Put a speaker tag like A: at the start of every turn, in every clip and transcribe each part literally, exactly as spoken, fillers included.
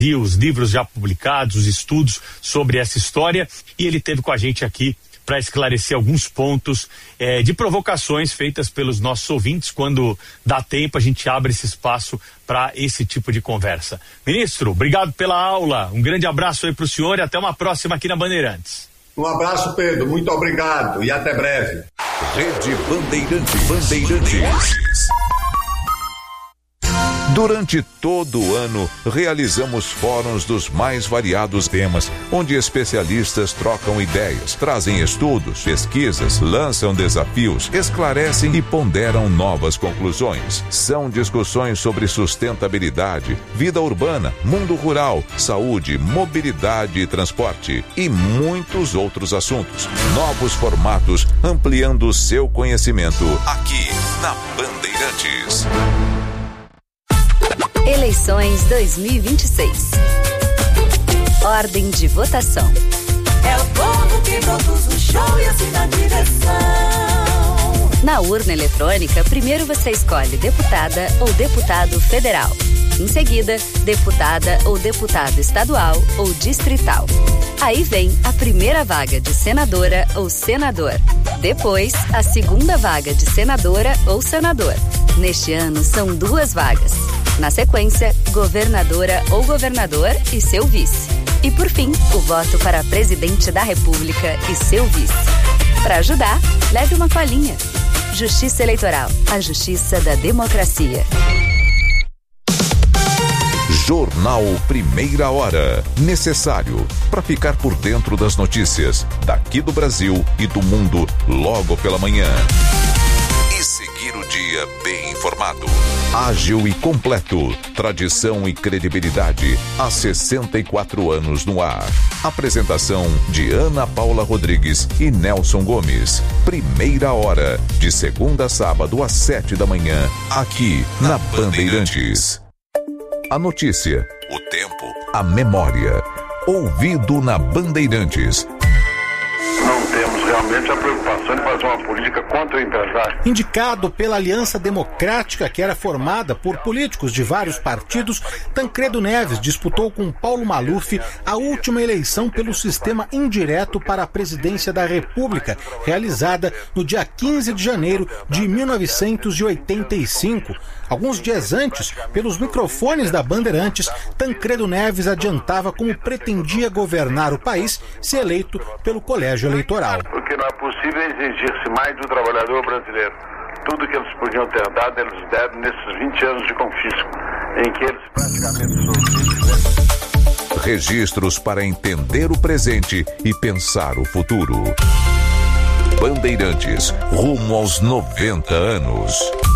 A: e os livros já publicados, os estudos sobre essa história, e ele esteve com a gente aqui para esclarecer alguns pontos eh, de provocações feitas pelos nossos ouvintes. Quando dá tempo, a gente abre esse espaço para esse tipo de conversa. Ministro, obrigado pela aula, um grande abraço aí para o senhor e até uma próxima aqui na Bandeirantes.
B: Um abraço, Pedro, muito obrigado e até breve.
C: Rede Bandeirantes. Bandeirantes. Durante todo o ano, realizamos fóruns dos mais variados temas, onde especialistas trocam ideias, trazem estudos, pesquisas, lançam desafios, esclarecem e ponderam novas conclusões. São discussões sobre sustentabilidade, vida urbana, mundo rural, saúde, mobilidade e transporte e muitos outros assuntos. Novos formatos, ampliando o seu conhecimento aqui na Bandeirantes.
D: Eleições dois mil e vinte e seis. Ordem de votação.
E: É o povo que produz o show e assim na direção.
D: Na urna eletrônica, primeiro você escolhe deputada ou deputado federal. Em seguida, deputada ou deputado estadual ou distrital. Aí vem a primeira vaga de senadora ou senador. Depois, a segunda vaga de senadora ou senador. Neste ano, são duas vagas. Na sequência, governadora ou governador e seu vice. E por fim, o voto para presidente da República e seu vice. Para ajudar, leve uma colinha. Justiça Eleitoral, a justiça da democracia.
C: Jornal Primeira Hora. Necessário para ficar por dentro das notícias daqui do Brasil e do mundo logo pela manhã. E seguir o dia bem informado. Ágil e completo. Tradição e credibilidade. Há sessenta e quatro anos no ar. Apresentação de Ana Paula Rodrigues e Nelson Gomes. Primeira Hora. De segunda a sábado às sete da manhã. Aqui na Bandeirantes. A notícia. O tempo. A memória. Ouvido na Bandeirantes.
F: Não temos realmente a preocupação de fazer uma política contra o empresário.
G: Indicado pela Aliança Democrática, que era formada por políticos de vários partidos, Tancredo Neves disputou com Paulo Maluf a última eleição pelo sistema indireto para a presidência da República, realizada no dia quinze de janeiro de mil novecentos e oitenta e cinco. Alguns dias antes, pelos microfones da Bandeirantes, Tancredo Neves adiantava como pretendia governar o país se eleito pelo Colégio Eleitoral.
F: Porque não é possível exigir-se mais do trabalhador brasileiro. Tudo que eles podiam ter dado, eles deram nesses vinte anos de confisco, em que eles praticamente sofreram.
C: Registros para entender o presente e pensar o futuro. Bandeirantes, rumo aos noventa anos.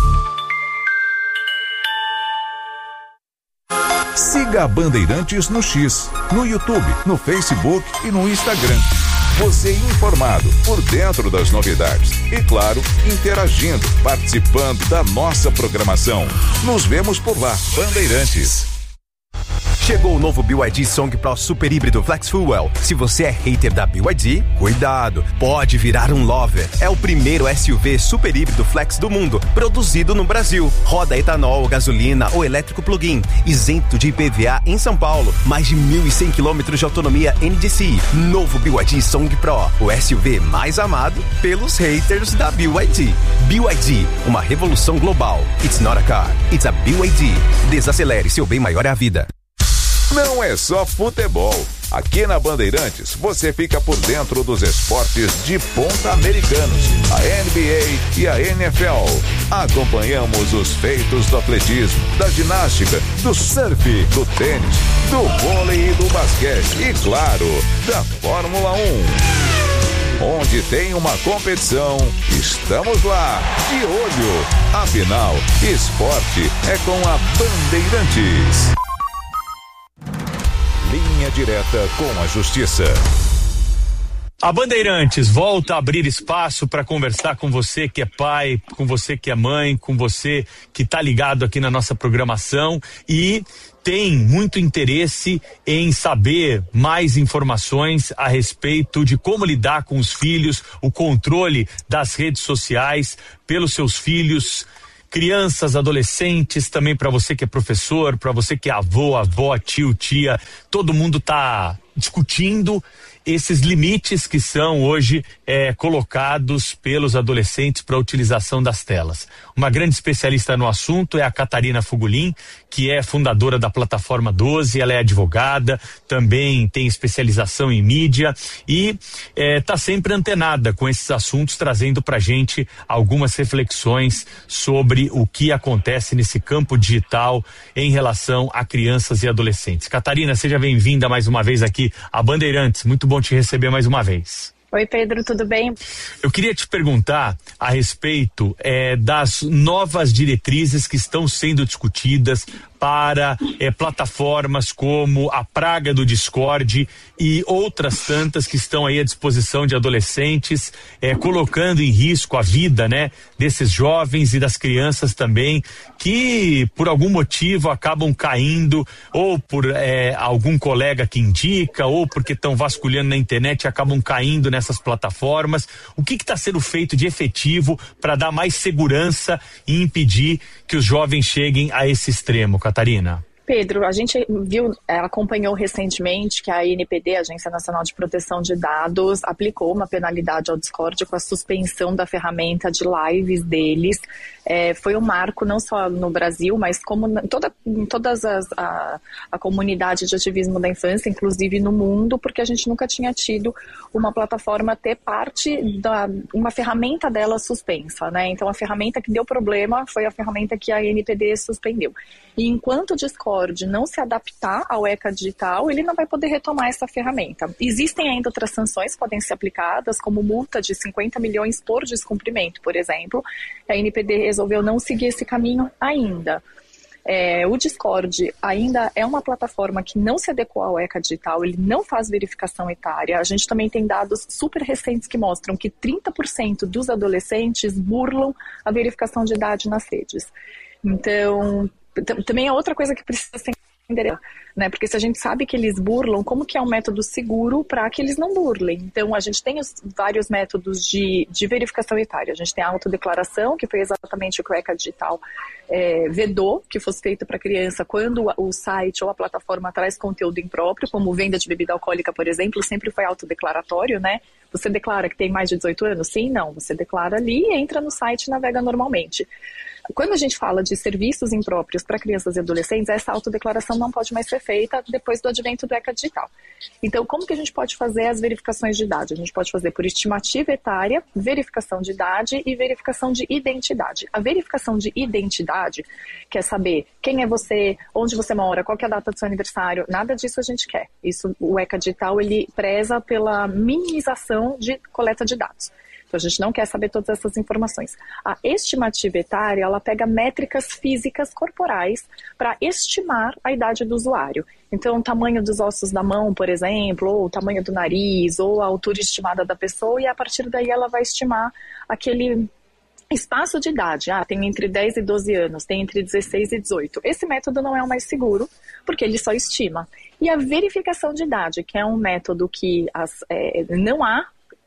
C: Siga a Bandeirantes no X, no YouTube, no Facebook e no Instagram. Você informado, por dentro das novidades e, claro, interagindo, participando da nossa programação. Nos vemos por lá, Bandeirantes.
H: Chegou o novo B Y D Song Pro Super Híbrido Flex Fuel. Se você é hater da B Y D, cuidado, pode virar um lover. É o primeiro S U V super híbrido flex do mundo, produzido no Brasil. Roda etanol, gasolina ou elétrico plug-in, isento de I P V A em São Paulo. Mais de mil e cem quilômetros de autonomia N D C I. Novo B Y D Song Pro, o S U V mais amado pelos haters da B Y D. B Y D, uma revolução global. It's not a car, it's a B Y D. Desacelere, seu bem maior é a vida.
C: Não é só futebol. Aqui na Bandeirantes, você fica por dentro dos esportes de ponta americanos, a N B A e a N F L. Acompanhamos os feitos do atletismo, da ginástica, do surf, do tênis, do vôlei e do basquete e, claro, da Fórmula um. Onde tem uma competição, estamos lá, de olho. Afinal, esporte é com a Bandeirantes. Linha direta com a Justiça.
A: A Bandeirantes volta a abrir espaço para conversar com você que é pai, com você que é mãe, com você que está ligado aqui na nossa programação e tem muito interesse em saber mais informações a respeito de como lidar com os filhos, o controle das redes sociais pelos seus filhos. crianças, adolescentes, também para você que é professor, para você que é avô, avó, tio, tia, todo mundo tá discutindo esses limites que são hoje é, colocados pelos adolescentes para a utilização das telas. Uma grande especialista no assunto é a Catarina Fugulin, que é fundadora da Plataforma doze, ela é advogada, também tem especialização em mídia e está sempre antenada com esses assuntos, trazendo para a gente algumas reflexões sobre o que acontece nesse campo digital em relação a crianças e adolescentes. Catarina, seja bem-vinda mais uma vez aqui a Bandeirantes, muito bom te receber mais uma vez.
I: Oi, Pedro, tudo bem?
A: Eu queria te perguntar a respeito é, das novas diretrizes que estão sendo discutidas para é, plataformas como a praga do Discord e outras tantas que estão aí à disposição de adolescentes, é, colocando em risco a vida, né, desses jovens e das crianças também, que por algum motivo acabam caindo, ou por é, algum colega que indica, ou porque estão vasculhando na internet e acabam caindo nessas plataformas. O que está sendo feito de efetivo para dar mais segurança e impedir que os jovens cheguem a esse extremo, Catarina?
I: Pedro, a gente viu, acompanhou recentemente que a A N P D, a Agência Nacional de Proteção de Dados, aplicou uma penalidade ao Discord com a suspensão da ferramenta de lives deles. É, foi um marco não só no Brasil, mas como em toda, em todas as, a, a comunidade de ativismo da infância, inclusive no mundo, porque a gente nunca tinha tido uma plataforma ter parte da uma ferramenta dela suspensa, né? Então a ferramenta que deu problema foi a ferramenta que a A N P D suspendeu. E enquanto o Discord não se adaptar ao ECA digital, ele não vai poder retomar essa ferramenta. Existem ainda outras sanções que podem ser aplicadas, como multa de cinquenta milhões por descumprimento, por exemplo. A A N P D resolveu não seguir esse caminho ainda. É, o Discord ainda é uma plataforma que não se adequou ao ECA digital, ele não faz verificação etária. A gente também tem dados super recentes que mostram que trinta por cento dos adolescentes burlam a verificação de idade nas redes. Então, também é outra coisa que precisa ser entendida, né? Porque se a gente sabe que eles burlam, como que é um método seguro para que eles não burlem? Então, a gente tem os vários métodos de, de verificação etária. A gente tem a autodeclaração, que foi exatamente o que o ECA Digital é, vedou, que fosse feito para criança quando o site ou a plataforma traz conteúdo impróprio, como venda de bebida alcoólica, por exemplo, sempre foi autodeclaratório, né? Você declara que tem mais de dezoito anos? Sim, não. Você declara ali, entra no site e navega normalmente. Quando a gente fala de serviços impróprios para crianças e adolescentes, essa autodeclaração não pode mais ser feita depois do advento do ECA digital. Então, como que a gente pode fazer as verificações de idade? A gente pode fazer por estimativa etária, verificação de idade e verificação de identidade. A verificação de identidade quer saber quem é você, onde você mora, qual que é a data do seu aniversário, nada disso a gente quer. Isso, o ECA digital, ele preza pela minimização de coleta de dados. Então, a gente não quer saber todas essas informações. A estimativa etária, ela pega métricas físicas corporais para estimar a idade do usuário. Então, o tamanho dos ossos da mão, por exemplo, ou o tamanho do nariz, ou a altura estimada da pessoa, e a partir daí ela vai estimar aquele espaço de idade. Ah, tem entre dez e doze anos, tem entre dezesseis e dezoito. Esse método não é o mais seguro, porque ele só estima. E a verificação de idade, que é um método que as, é, não há...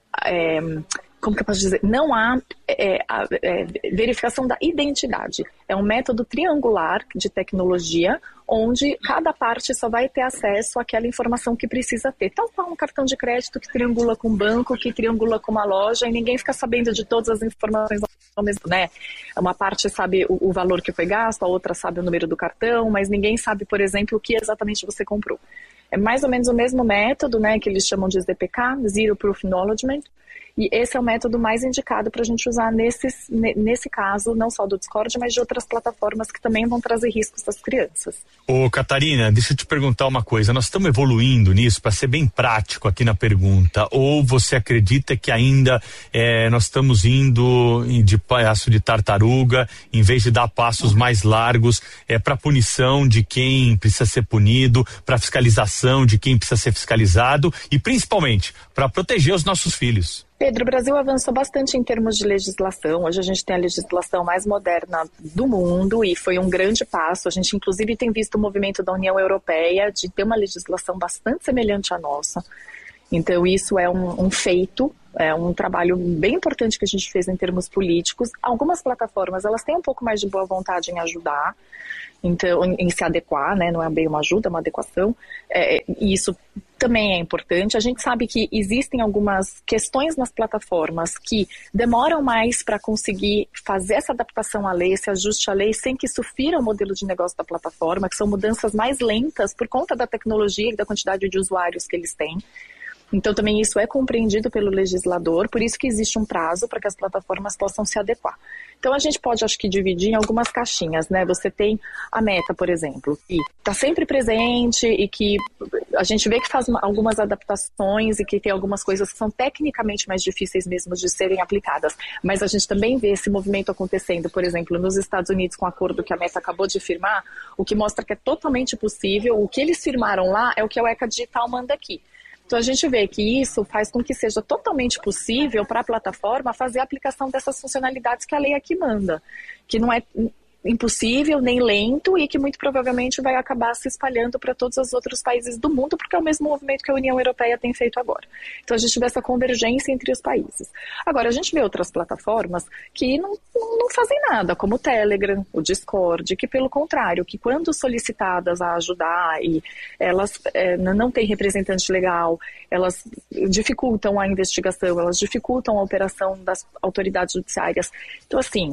I: É, como que eu posso dizer? Não há é, a, é, verificação da identidade. É um método triangular de tecnologia, onde cada parte só vai ter acesso àquela informação que precisa ter. Tal qual um cartão de crédito que triangula com um banco, que triangula com uma loja, e ninguém fica sabendo de todas as informações ao mesmo tempo, né? Uma parte sabe o, o valor que foi gasto, a outra sabe o número do cartão, mas ninguém sabe, por exemplo, o que exatamente você comprou. É mais ou menos o mesmo método, né, que eles chamam de Z P K, Zero Proof Acknowledgement, e esse é o método mais indicado para a gente usar nesses, nesse caso, não só do Discord, mas de outras plataformas que também vão trazer riscos às crianças.
A: Ô, Catarina, deixa eu te perguntar uma coisa. Nós estamos evoluindo nisso, para ser bem prático aqui na pergunta. Ou você acredita que ainda é, nós estamos indo de passo de tartaruga, em vez de dar passos mais largos é, para punição de quem precisa ser punido, para fiscalização de quem precisa ser fiscalizado e principalmente para proteger os nossos filhos?
I: Pedro, o Brasil avançou bastante em termos de legislação. Hoje a gente tem a legislação mais moderna do mundo e foi um grande passo. A gente, inclusive, tem visto o movimento da União Europeia de ter uma legislação bastante semelhante à nossa. Então, isso é um, um feito. É um trabalho bem importante que a gente fez em termos políticos. Algumas plataformas, elas têm um pouco mais de boa vontade em ajudar, então, em se adequar, né? Não é bem uma ajuda, é uma adequação. É, e isso também é importante. A gente sabe que existem algumas questões nas plataformas que demoram mais para conseguir fazer essa adaptação à lei, esse ajuste à lei, sem que isso fira o modelo de negócio da plataforma, que são mudanças mais lentas por conta da tecnologia e da quantidade de usuários que eles têm. Então, também isso é compreendido pelo legislador, por isso que existe um prazo para que as plataformas possam se adequar. Então, a gente pode, acho que, dividir em algumas caixinhas, né? Você tem a Meta, por exemplo, que está sempre presente e que a gente vê que faz algumas adaptações e que tem algumas coisas que são tecnicamente mais difíceis mesmo de serem aplicadas. Mas a gente também vê esse movimento acontecendo, por exemplo, nos Estados Unidos, com o acordo que a Meta acabou de firmar, o que mostra que é totalmente possível. O que eles firmaram lá é o que a ECA Digital manda aqui. Então, a gente vê que isso faz com que seja totalmente possível para a plataforma fazer a aplicação dessas funcionalidades que a lei aqui manda, que não é impossível nem lento e que muito provavelmente vai acabar se espalhando para todos os outros países do mundo, porque é o mesmo movimento que a União Europeia tem feito agora. Então, a gente vê essa convergência entre os países. Agora, a gente vê outras plataformas que não, não fazem nada, como o Telegram, o Discord, que pelo contrário, que quando solicitadas a ajudar e elas é, não têm representante legal, elas dificultam a investigação, elas dificultam a operação das autoridades judiciárias. Então, assim,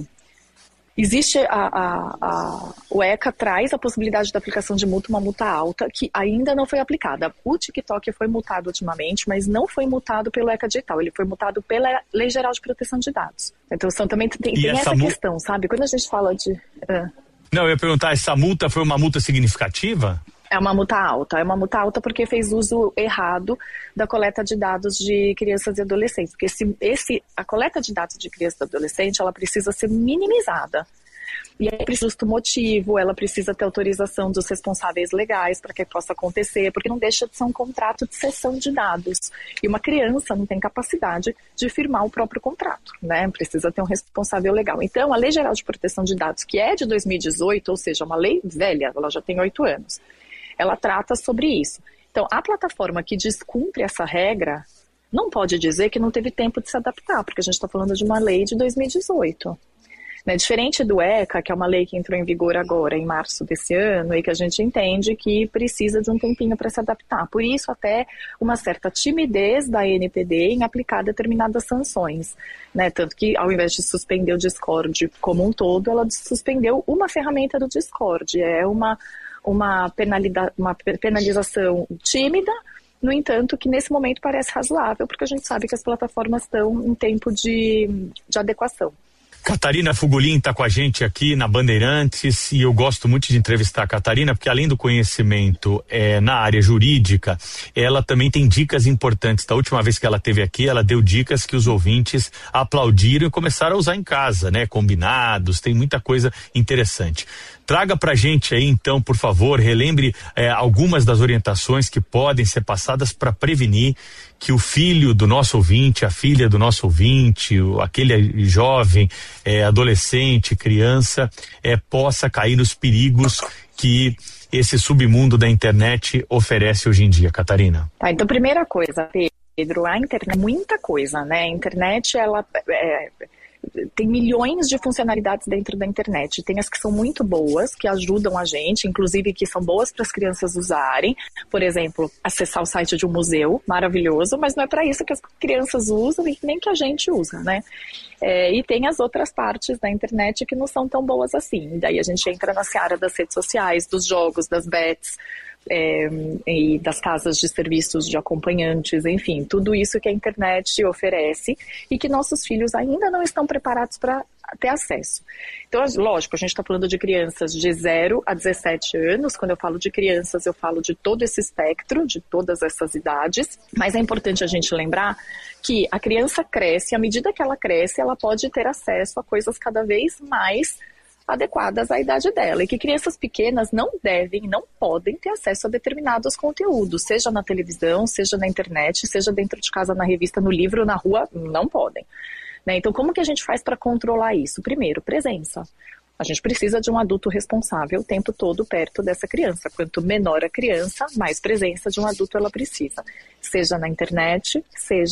I: existe a, a, a, o ECA traz a possibilidade da aplicação de multa, uma multa alta, que ainda não foi aplicada. O TikTok foi multado ultimamente, mas não foi multado pelo ECA Digital, ele foi multado pela Lei Geral de Proteção de Dados. Então, são, também tem, tem essa, essa questão, sabe? Quando a gente fala de... Uh...
A: Não, eu ia perguntar, essa multa foi uma multa significativa?
I: É uma multa alta, é uma multa alta porque fez uso errado da coleta de dados de crianças e adolescentes, porque esse, esse, a coleta de dados de criança e adolescente, ela precisa ser minimizada. E aí precisa do motivo, ela precisa ter autorização dos responsáveis legais para que possa acontecer, porque não deixa de ser um contrato de cessão de dados. E uma criança não tem capacidade de firmar o próprio contrato, né? Precisa ter um responsável legal. Então, a Lei Geral de Proteção de Dados, que é de dois mil e dezoito, ou seja, uma lei velha, ela já tem oito anos, ela trata sobre isso. Então, a plataforma que descumpre essa regra não pode dizer que não teve tempo de se adaptar, porque a gente está falando de uma lei de dois mil e dezoito. Né? Diferente do ECA, que é uma lei que entrou em vigor agora, em março desse ano, e que a gente entende que precisa de um tempinho para se adaptar. Por isso, até uma certa timidez da A N P D em aplicar determinadas sanções. Né? Tanto que, ao invés de suspender o Discord como um todo, ela suspendeu uma ferramenta do Discord. É uma... Uma, penalidade, uma penalização tímida, no entanto, que nesse momento parece razoável, porque a gente sabe que as plataformas estão em tempo de, de adequação.
A: Catarina Fugolin está com a gente aqui na Bandeirantes e eu gosto muito de entrevistar a Catarina porque além do conhecimento é, na área jurídica, ela também tem dicas importantes. Da última vez que ela esteve aqui, ela deu dicas que os ouvintes aplaudiram e começaram a usar em casa, né? Combinados, tem muita coisa interessante. Traga pra gente aí então, por favor, relembre eh, algumas das orientações que podem ser passadas para prevenir que o filho do nosso ouvinte, a filha do nosso ouvinte, o, aquele jovem, eh, adolescente, criança, eh, possa cair nos perigos que esse submundo da internet oferece hoje em dia, Catarina.
I: Tá, então primeira coisa, Pedro, a internet, muita coisa, né? A internet, ela é, tem milhões de funcionalidades dentro da internet. Tem as que são muito boas, que ajudam a gente, inclusive que são boas para as crianças usarem. Por exemplo, acessar o site de um museu, maravilhoso, mas não é para isso que as crianças usam e nem que a gente usa, né? É, e tem as outras partes da internet que não são tão boas assim. Daí a gente entra na seara das redes sociais, dos jogos, das bets, É, e das casas de serviços de acompanhantes, enfim, tudo isso que a internet oferece e que nossos filhos ainda não estão preparados para ter acesso. Então, lógico, a gente está falando de crianças de zero a dezessete anos. Quando eu falo de crianças, eu falo de todo esse espectro, de todas essas idades, mas é importante a gente lembrar que a criança cresce, à medida que ela cresce, ela pode ter acesso a coisas cada vez mais adequadas à idade dela, e que crianças pequenas não devem, não podem ter acesso a determinados conteúdos, seja na televisão, seja na internet, seja dentro de casa, na revista, no livro, na rua, não podem. Né? Então, como que a gente faz para controlar isso? Primeiro, presença. A gente precisa de um adulto responsável o tempo todo perto dessa criança. Quanto menor a criança, mais presença de um adulto ela precisa. Seja na internet, seja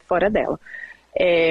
I: fora dela. É,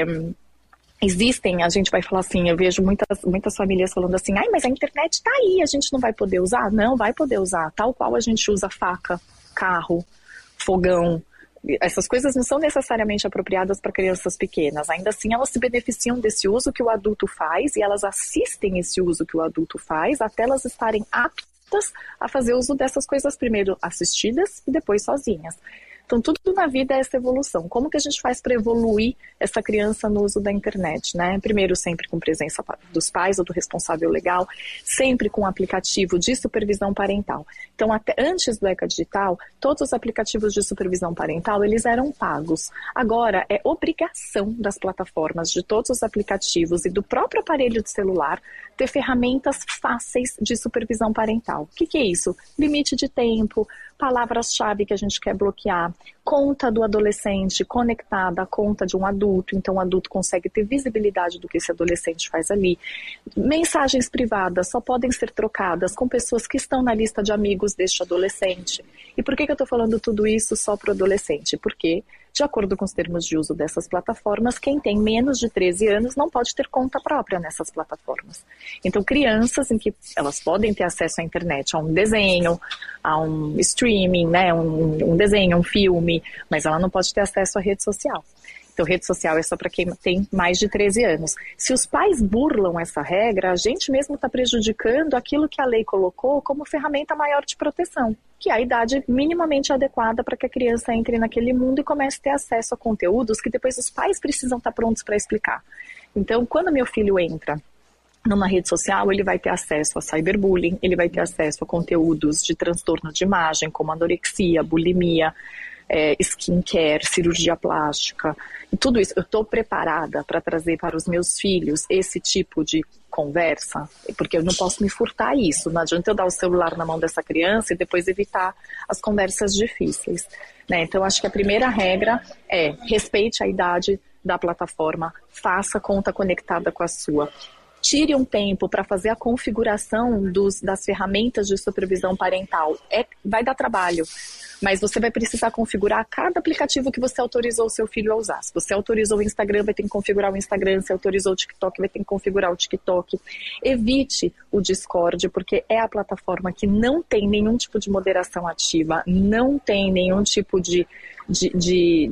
I: existem, a gente vai falar assim, eu vejo muitas, muitas famílias falando assim, ai, mas a internet tá aí, a gente não vai poder usar? Não, vai poder usar, tal qual a gente usa faca, carro, fogão. Essas coisas não são necessariamente apropriadas para crianças pequenas, ainda assim elas se beneficiam desse uso que o adulto faz e elas assistem esse uso que o adulto faz até elas estarem aptas a fazer uso dessas coisas primeiro assistidas e depois sozinhas. Então, tudo na vida é essa evolução. Como que a gente faz para evoluir essa criança no uso da internet, né? Primeiro, sempre com presença dos pais ou do responsável legal, sempre com aplicativo de supervisão parental. Então, até antes do ECA Digital, todos os aplicativos de supervisão parental, eles eram pagos. Agora, é obrigação das plataformas, de todos os aplicativos e do próprio aparelho de celular, ter ferramentas fáceis de supervisão parental. O que que é isso? Limite de tempo, palavras-chave que a gente quer bloquear, conta do adolescente conectada à conta de um adulto, então o adulto consegue ter visibilidade do que esse adolescente faz ali. Mensagens privadas só podem ser trocadas com pessoas que estão na lista de amigos deste adolescente. E por que que eu estou falando tudo isso só para o adolescente? Porque, de acordo com os termos de uso dessas plataformas, quem tem menos de treze anos não pode ter conta própria nessas plataformas. Então, crianças em que elas podem ter acesso à internet, a um desenho, a um streaming, né, um, um desenho, um filme, mas ela não pode ter acesso à rede social. Então, rede social é só para quem tem mais de treze anos. Se os pais burlam essa regra, a gente mesmo está prejudicando aquilo que a lei colocou como ferramenta maior de proteção, que é a idade minimamente adequada para que a criança entre naquele mundo e comece a ter acesso a conteúdos que depois os pais precisam estar prontos para explicar. Então, quando meu filho entra numa rede social, ele vai ter acesso a cyberbullying, ele vai ter acesso a conteúdos de transtorno de imagem, como anorexia, bulimia, É, skincare, cirurgia plástica, e tudo isso. Eu estou preparada para trazer para os meus filhos esse tipo de conversa, porque eu não posso me furtar isso. Não adianta eu dar o celular na mão dessa criança e depois evitar as conversas difíceis, né? Então, acho que a primeira regra é respeite a idade da plataforma, faça conta conectada com a sua. Tire um tempo para fazer a configuração dos, das ferramentas de supervisão parental. É, vai dar trabalho, mas você vai precisar configurar cada aplicativo que você autorizou o seu filho a usar. Se você autorizou o Instagram, vai ter que configurar o Instagram. Se autorizou o TikTok, vai ter que configurar o TikTok. Evite o Discord, porque é a plataforma que não tem nenhum tipo de moderação ativa, não tem nenhum tipo de... De, de,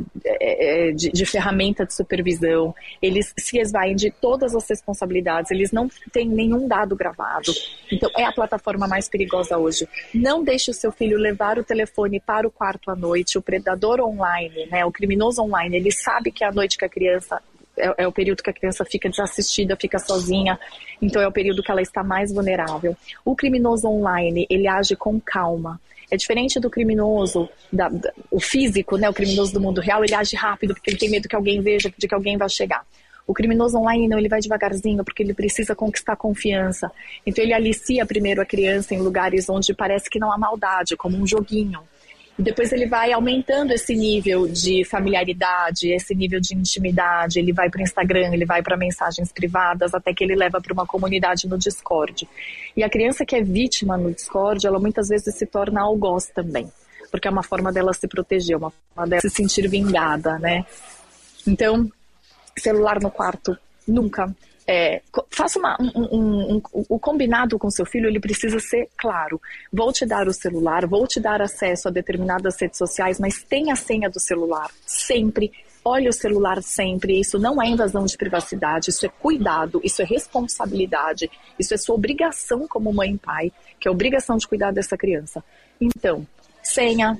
I: de, de ferramenta de supervisão, eles se esvaem de todas as responsabilidades, eles não têm nenhum dado gravado. Então é a plataforma mais perigosa hoje. Não deixe o seu filho levar o telefone para o quarto à noite. O predador online, né, o criminoso online, ele sabe que é a noite que a criança é, é o período que a criança fica desassistida, fica sozinha, então é o período que ela está mais vulnerável. O criminoso online, ele age com calma. É diferente do criminoso, da, da, o físico, né? O criminoso do mundo real, ele age rápido porque ele tem medo que alguém veja, de que alguém vai chegar. O criminoso online não, ele vai devagarzinho porque ele precisa conquistar confiança. Então ele alicia primeiro a criança em lugares onde parece que não há maldade, como um joguinho. E depois ele vai aumentando esse nível de familiaridade, esse nível de intimidade. Ele vai para o Instagram, ele vai para mensagens privadas, até que ele leva para uma comunidade no Discord. E a criança que é vítima no Discord, ela muitas vezes se torna algoz também, porque é uma forma dela se proteger, uma forma dela se sentir vingada, né? Então, celular no quarto, nunca. É, faça uma, um, um, um, o combinado com seu filho, ele precisa ser claro. Vou te dar o celular, vou te dar acesso a determinadas redes sociais, mas tenha a senha do celular sempre. Olhe o celular sempre. Isso não é invasão de privacidade, isso é cuidado, isso é responsabilidade, isso é sua obrigação como mãe e pai, que é a obrigação de cuidar dessa criança. Então, senha,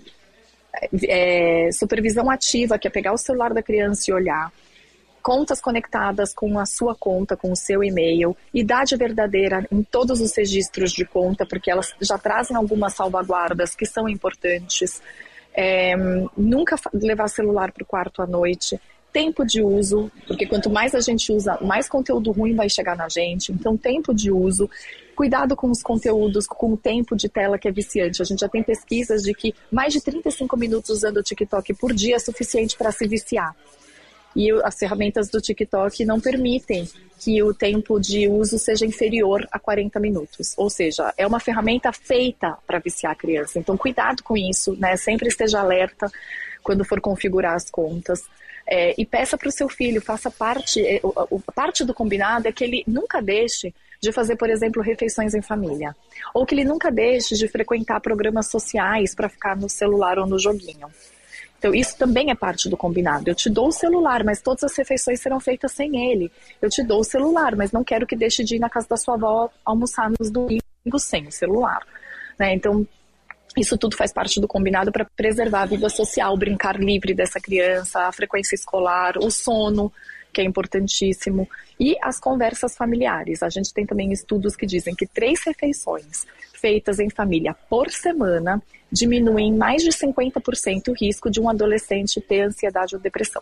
I: é, supervisão ativa, que é pegar o celular da criança e olhar. Contas conectadas com a sua conta, com o seu e-mail, idade verdadeira em todos os registros de conta, porque elas já trazem algumas salvaguardas que são importantes. É, nunca levar celular para o quarto à noite. Tempo de uso, porque quanto mais a gente usa, mais conteúdo ruim vai chegar na gente. Então, tempo de uso. Cuidado com os conteúdos, com o tempo de tela que é viciante. A gente já tem pesquisas de que mais de trinta e cinco minutos usando o TikTok por dia é suficiente para se viciar. e as ferramentas do TikTok não permitem que o tempo de uso seja inferior a quarenta minutos. Ou seja, é uma ferramenta feita para viciar a criança. Então, cuidado com isso, né? Sempre esteja alerta quando for configurar as contas. É, e peça para o seu filho, faça parte, é, o, a parte do combinado é que ele nunca deixe de fazer, por exemplo, refeições em família. Ou que ele nunca deixe de frequentar programas sociais para ficar no celular ou no joguinho. Então, isso também é parte do combinado. Eu te dou o celular, mas todas as refeições serão feitas sem ele. Eu te dou o celular, mas não quero que deixe de ir na casa da sua avó almoçar nos domingos sem o celular. Né? Então, isso tudo faz parte do combinado para preservar a vida social, brincar livre dessa criança, a frequência escolar, o sono, que é importantíssimo, e as conversas familiares. A gente tem também estudos que dizem que três refeições feitas em família por semana diminuem mais de cinquenta por cento o risco de um adolescente ter ansiedade ou depressão.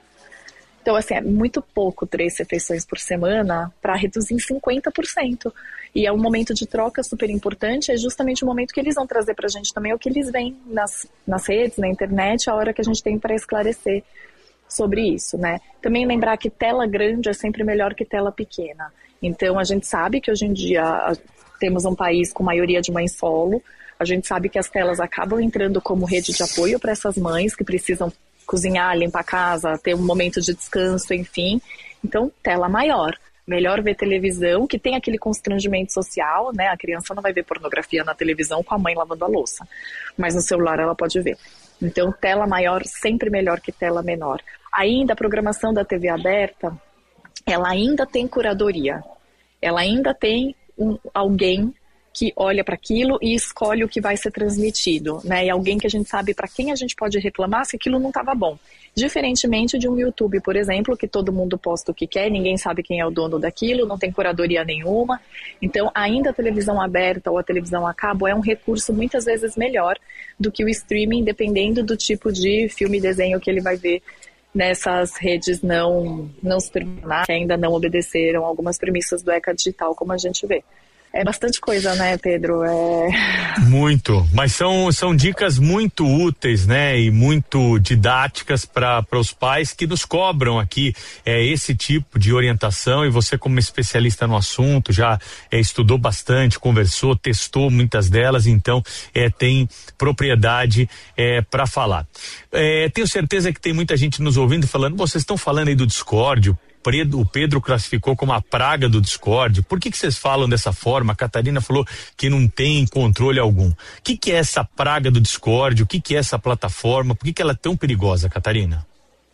I: Então, assim, é muito pouco três refeições por semana para reduzir em cinquenta por cento. E é um momento de troca super importante, é justamente o momento que eles vão trazer para a gente também o que eles veem nas, nas redes, na internet, a hora que a gente tem para esclarecer sobre isso, né? Também lembrar que tela grande é sempre melhor que tela pequena. Então, a gente sabe que hoje em dia temos um país com maioria de mães solo, a gente sabe que as telas acabam entrando como rede de apoio para essas mães que precisam cozinhar, limpar a casa, ter um momento de descanso, enfim. Então, tela maior. Melhor ver televisão, que tem aquele constrangimento social, né? A criança não vai ver pornografia na televisão com a mãe lavando a louça, mas no celular ela pode ver. Então, tela maior sempre melhor que tela menor. Ainda a programação da T V aberta, ela ainda tem curadoria. Ela ainda tem um, alguém que olha para aquilo e escolhe o que vai ser transmitido, né? E alguém que a gente sabe para quem a gente pode reclamar se aquilo não estava bom. Diferentemente de um YouTube, por exemplo, que todo mundo posta o que quer, ninguém sabe quem é o dono daquilo, não tem curadoria nenhuma. Então, ainda a televisão aberta ou a televisão a cabo é um recurso muitas vezes melhor do que o streaming, dependendo do tipo de filme e desenho que ele vai ver nessas redes não, não supervisionadas, que ainda não obedeceram algumas premissas do ECA digital, como a gente vê. É bastante coisa, né, Pedro? É...
A: Muito, mas são, são dicas muito úteis, né, e muito didáticas para os pais que nos cobram aqui é, esse tipo de orientação, e você, como especialista no assunto, já é, estudou bastante, conversou, testou muitas delas, então é, tem propriedade é, para falar. É, tenho certeza que tem muita gente nos ouvindo falando, vocês estão falando aí do Discord, o Pedro classificou como a praga do Discord. Por que que vocês falam dessa forma? A Catarina falou que não tem controle algum. O que que é essa praga do Discord? O que que é essa plataforma? Por que que ela é tão perigosa, Catarina?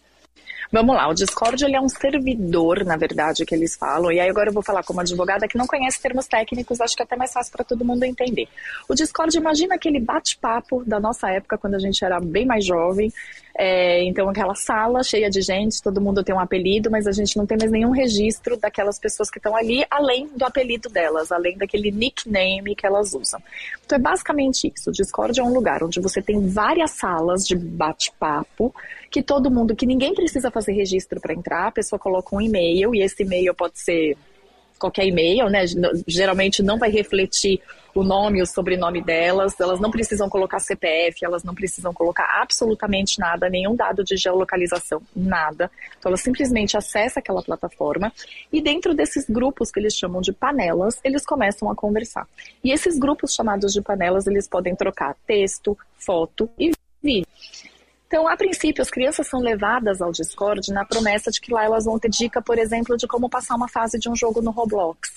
I: Vamos lá, o Discord ele é um servidor, na verdade, que eles falam, e aí agora eu vou falar como advogada que não conhece termos técnicos, acho que é até mais fácil para todo mundo entender. O Discord, imagina aquele bate-papo da nossa época, quando a gente era bem mais jovem, é, então aquela sala cheia de gente, todo mundo tem um apelido, mas a gente não tem mais nenhum registro daquelas pessoas que estão ali, além do apelido delas, além daquele nickname que elas usam. Então é basicamente isso, o Discord é um lugar onde você tem várias salas de bate-papo, que todo mundo, que ninguém precisa fazer registro para entrar, a pessoa coloca um e-mail, e esse e-mail pode ser qualquer e-mail, né? Geralmente não vai refletir o nome e o sobrenome delas, elas não precisam colocar C P F, elas não precisam colocar absolutamente nada, nenhum dado de geolocalização, nada. Então elas simplesmente acessam aquela plataforma e dentro desses grupos que eles chamam de panelas, eles começam a conversar. E esses grupos chamados de panelas, eles podem trocar texto, foto e vídeo. Então, a princípio, as crianças são levadas ao Discord na promessa de que lá elas vão ter dica, por exemplo, de como passar uma fase de um jogo no Roblox.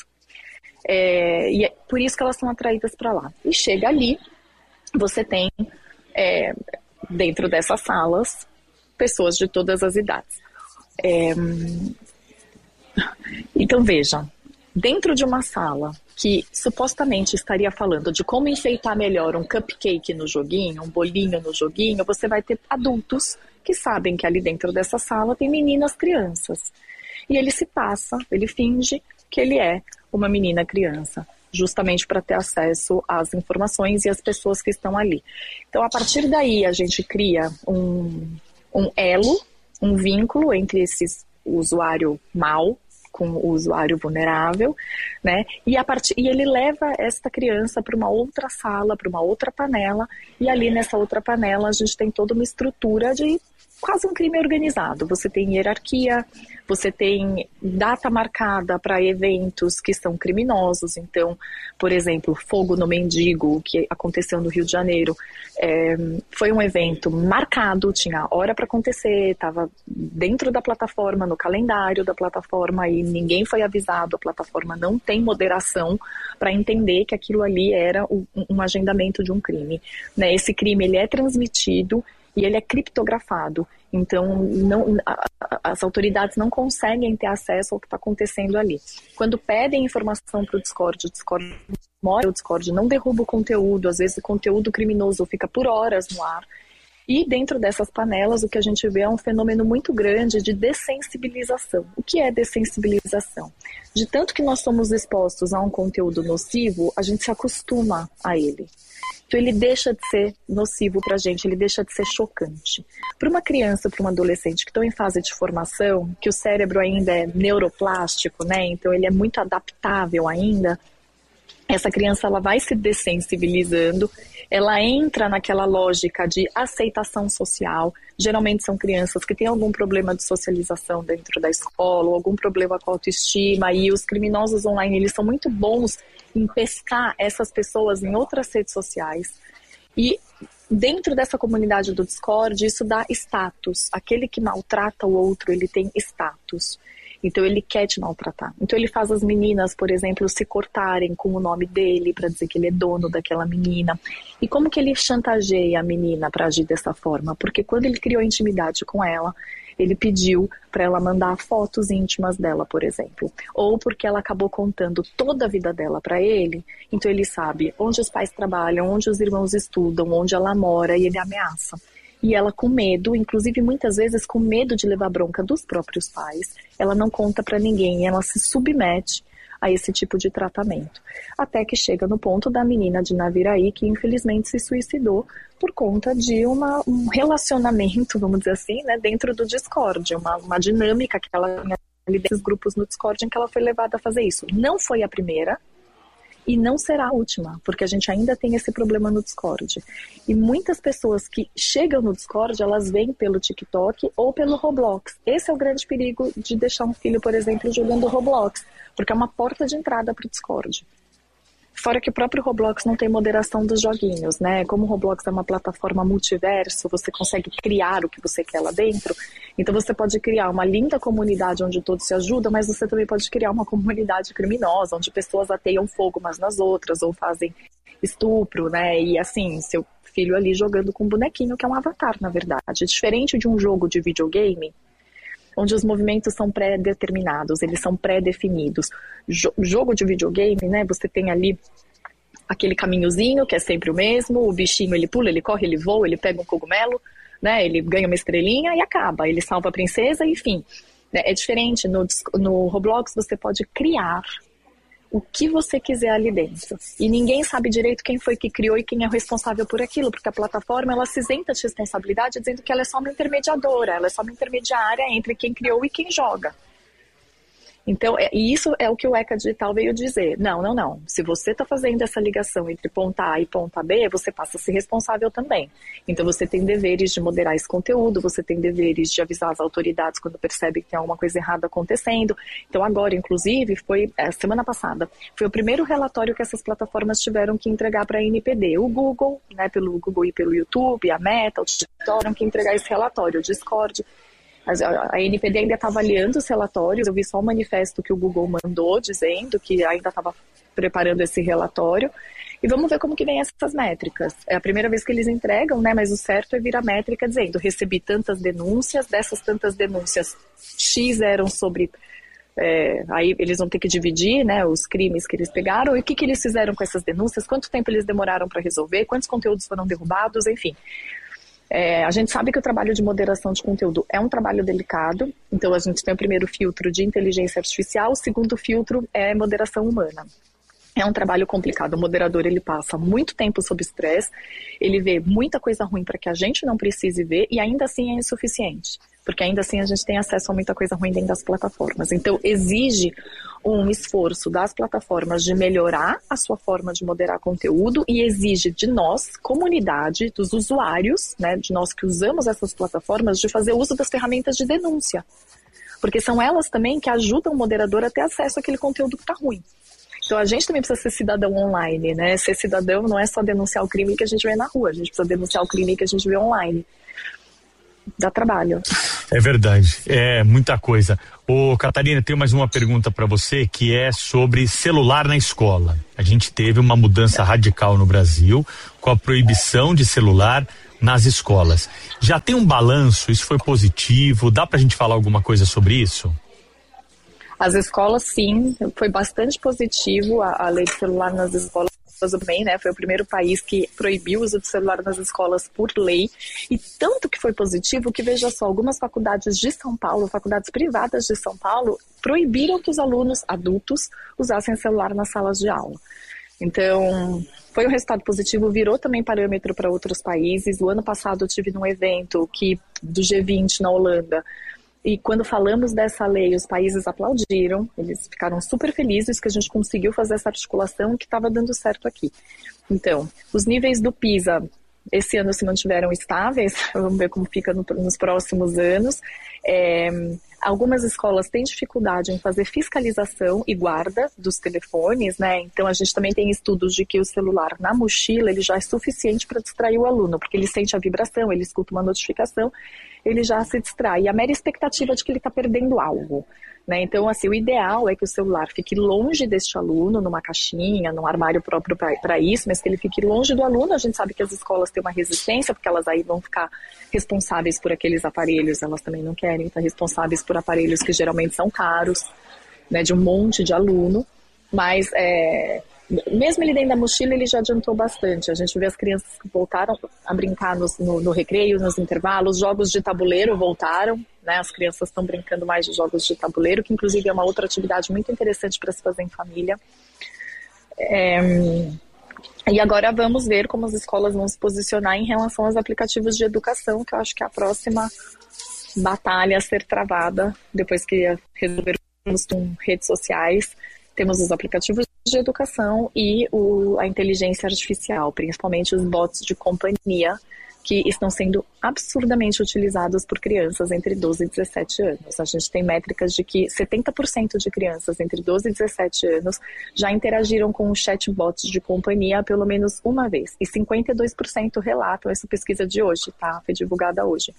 I: É, e é por isso que elas são atraídas para lá. E chega ali, você tem, é, dentro dessas salas, pessoas de todas as idades. É, então, veja, dentro de uma sala que supostamente estaria falando de como enfeitar melhor um cupcake no joguinho, um bolinho no joguinho, você vai ter adultos que sabem que ali dentro dessa sala tem meninas crianças. E ele se passa, ele finge que ele é uma menina criança, justamente para ter acesso às informações e às pessoas que estão ali. Então, a partir daí, a gente cria um, um elo, um vínculo entre esse usuário mau com o usuário vulnerável, né? E, a part... e ele leva esta criança para uma outra sala, para uma outra panela, e ali nessa outra panela a gente tem toda uma estrutura de quase um crime organizado. Você tem hierarquia, você tem data marcada para eventos que são criminosos. Então, por exemplo, Fogo no Mendigo, que aconteceu no Rio de Janeiro, é, foi um evento marcado, tinha hora para acontecer, estava dentro da plataforma, no calendário da plataforma, e ninguém foi avisado, a plataforma não tem moderação para entender que aquilo ali era um, um agendamento de um crime. Né? Esse crime ele é transmitido e ele é criptografado, então não, a, as autoridades não conseguem ter acesso ao que está acontecendo ali. Quando pedem informação para o Discord, o Discord mora, o Discord não derruba o conteúdo, às vezes o conteúdo criminoso fica por horas no ar, e dentro dessas panelas o que a gente vê é um fenômeno muito grande de dessensibilização. O que é dessensibilização? De tanto que nós somos expostos a um conteúdo nocivo, a gente se acostuma a ele. Então ele deixa de ser nocivo para a gente, ele deixa de ser chocante. Para uma criança, para um adolescente que estão em fase de formação, que o cérebro ainda é neuroplástico, né? Então ele é muito adaptável ainda, essa criança ela vai se dessensibilizando, ela entra naquela lógica de aceitação social. Geralmente são crianças que têm algum problema de socialização dentro da escola, ou algum problema com autoestima, e os criminosos online eles são muito bons em pescar essas pessoas em outras redes sociais. E dentro dessa comunidade do Discord, isso dá status. Aquele que maltrata o outro, ele tem status. Então ele quer te maltratar. Então ele faz as meninas, por exemplo, se cortarem com o nome dele para dizer que ele é dono daquela menina. E como que ele chantageia a menina para agir dessa forma? Porque quando ele criou intimidade com ela, ele pediu para ela mandar fotos íntimas dela, por exemplo. Ou porque ela acabou contando toda a vida dela para ele, então ele sabe onde os pais trabalham, onde os irmãos estudam, onde ela mora, e ele ameaça. E ela com medo, inclusive muitas vezes com medo de levar bronca dos próprios pais, ela não conta para ninguém, ela se submete a esse tipo de tratamento. Até que chega no ponto da menina de Naviraí, que infelizmente se suicidou por conta de uma, um relacionamento, vamos dizer assim, né, dentro do Discord, uma, uma dinâmica que ela tinha ali desses grupos no Discord em que ela foi levada a fazer isso. Não foi a primeira, e não será a última, porque a gente ainda tem esse problema no Discord. E muitas pessoas que chegam no Discord, elas vêm pelo TikTok ou pelo Roblox. Esse é o grande perigo de deixar um filho, por exemplo, jogando Roblox, porque é uma porta de entrada para o Discord. Fora que o próprio Roblox não tem moderação dos joguinhos, né? Como o Roblox é uma plataforma multiverso, você consegue criar o que você quer lá dentro. Então você pode criar uma linda comunidade onde todos se ajudam, mas você também pode criar uma comunidade criminosa, onde pessoas ateiam fogo umas nas outras, ou fazem estupro, né? E assim, seu filho ali jogando com um bonequinho, que é um avatar, na verdade. Diferente de um jogo de videogame, onde os movimentos são pré-determinados, eles são pré-definidos. Jo- jogo de videogame, né, você tem ali aquele caminhozinho, que é sempre o mesmo, o bichinho ele pula, ele corre, ele voa, ele pega um cogumelo, né, ele ganha uma estrelinha e acaba, ele salva a princesa, enfim. É diferente, no, no Roblox você pode criar o que você quiser ali dentro. E ninguém sabe direito quem foi que criou e quem é o responsável por aquilo, porque a plataforma ela se isenta de responsabilidade dizendo que ela é só uma intermediadora, ela é só uma intermediária entre quem criou e quem joga. Então, é, e isso é o que o ECA Digital veio dizer. Não, não, não. Se você está fazendo essa ligação entre ponta A e ponta B, você passa a ser responsável também. Então, você tem deveres de moderar esse conteúdo, você tem deveres de avisar as autoridades quando percebe que tem alguma coisa errada acontecendo. Então, agora, inclusive, foi é, semana passada, foi o primeiro relatório que essas plataformas tiveram que entregar para a N P D. O Google, né, pelo Google e pelo YouTube, a Meta, o TikTok, tiveram que entregar esse relatório, o Discord. A N P D ainda está avaliando os relatórios, eu vi só o manifesto que o Google mandou, dizendo que ainda estava preparando esse relatório, e vamos ver como que vem essas métricas. É a primeira vez que eles entregam, né, mas o certo é vir a métrica dizendo, recebi tantas denúncias, dessas tantas denúncias, X eram sobre, é, aí eles vão ter que dividir, né, os crimes que eles pegaram, e o que, que eles fizeram com essas denúncias, quanto tempo eles demoraram para resolver, quantos conteúdos foram derrubados, enfim. É, a gente sabe que o trabalho de moderação de conteúdo é um trabalho delicado, então a gente tem o primeiro filtro de inteligência artificial, o segundo filtro é moderação humana. É um trabalho complicado, o moderador ele passa muito tempo sob estresse, ele vê muita coisa ruim para que a gente não precise ver e ainda assim é insuficiente. porque ainda assim a gente tem acesso a muita coisa ruim dentro das plataformas. Então, exige um esforço das plataformas de melhorar a sua forma de moderar conteúdo e exige de nós, comunidade, dos usuários, né, de nós que usamos essas plataformas, de fazer uso das ferramentas de denúncia. Porque são elas também que ajudam o moderador a ter acesso àquele conteúdo que está ruim. Então a gente também precisa ser cidadão online, né? Ser cidadão não é só denunciar o crime que a gente vê na rua, a gente precisa denunciar o crime que a gente vê online. Dá trabalho.
A: É verdade, é muita coisa. Ô, Catarina, tenho mais uma pergunta para você, que é sobre celular na escola. A gente teve uma mudança radical no Brasil com a proibição de celular nas escolas. Já tem um balanço? Isso foi positivo? Dá pra gente falar alguma coisa sobre isso?
I: As escolas, sim, foi bastante positivo a, a lei de celular nas escolas também, né? Foi o primeiro país que proibiu o uso de celular nas escolas por lei, e tanto que foi positivo que, veja só, algumas faculdades de São Paulo, faculdades privadas de São Paulo, proibiram que os alunos adultos usassem celular nas salas de aula. Então, foi um resultado positivo, virou também parâmetro para outros países. O ano passado eu tive num evento que, do G vinte na Holanda, e quando falamos dessa lei, os países aplaudiram, eles ficaram super felizes que a gente conseguiu fazer essa articulação que estava dando certo aqui. Então, os níveis do PISA esse ano se mantiveram estáveis, vamos ver como fica no, nos próximos anos. É, algumas escolas têm dificuldade em fazer fiscalização e guarda dos telefones, né? Então a gente também tem estudos de que o celular na mochila ele já é suficiente para distrair o aluno, porque ele sente a vibração, ele escuta uma notificação, ele já se distrai. E a mera expectativa de que ele está perdendo algo, né? Então, assim, o ideal é que o celular fique longe deste aluno, numa caixinha, num armário próprio para isso, mas que ele fique longe do aluno. A gente sabe que as escolas têm uma resistência, porque elas aí vão ficar responsáveis por aqueles aparelhos, elas também não querem estar responsáveis por aparelhos que geralmente são caros, né, de um monte de aluno, mas é, mesmo ele dentro da mochila, ele já adiantou bastante. A gente vê as crianças que voltaram a brincar no, no, no recreio, nos intervalos, jogos de tabuleiro voltaram, né? As crianças estão brincando mais de jogos de tabuleiro, que inclusive é uma outra atividade muito interessante para se fazer em família. É, e agora vamos ver como as escolas vão se posicionar em relação aos aplicativos de educação, que eu acho que é a próxima batalha a ser travada, depois que resolvermos com redes sociais. Temos os aplicativos de educação e o, a inteligência artificial, principalmente os bots de companhia, que estão sendo absurdamente utilizados por crianças entre doze e dezessete anos. A gente tem métricas de que setenta por cento de crianças entre doze e dezessete anos já interagiram com chatbots de companhia pelo menos uma vez. E cinquenta e dois por cento relatam, essa pesquisa de hoje, tá? Foi divulgada hoje.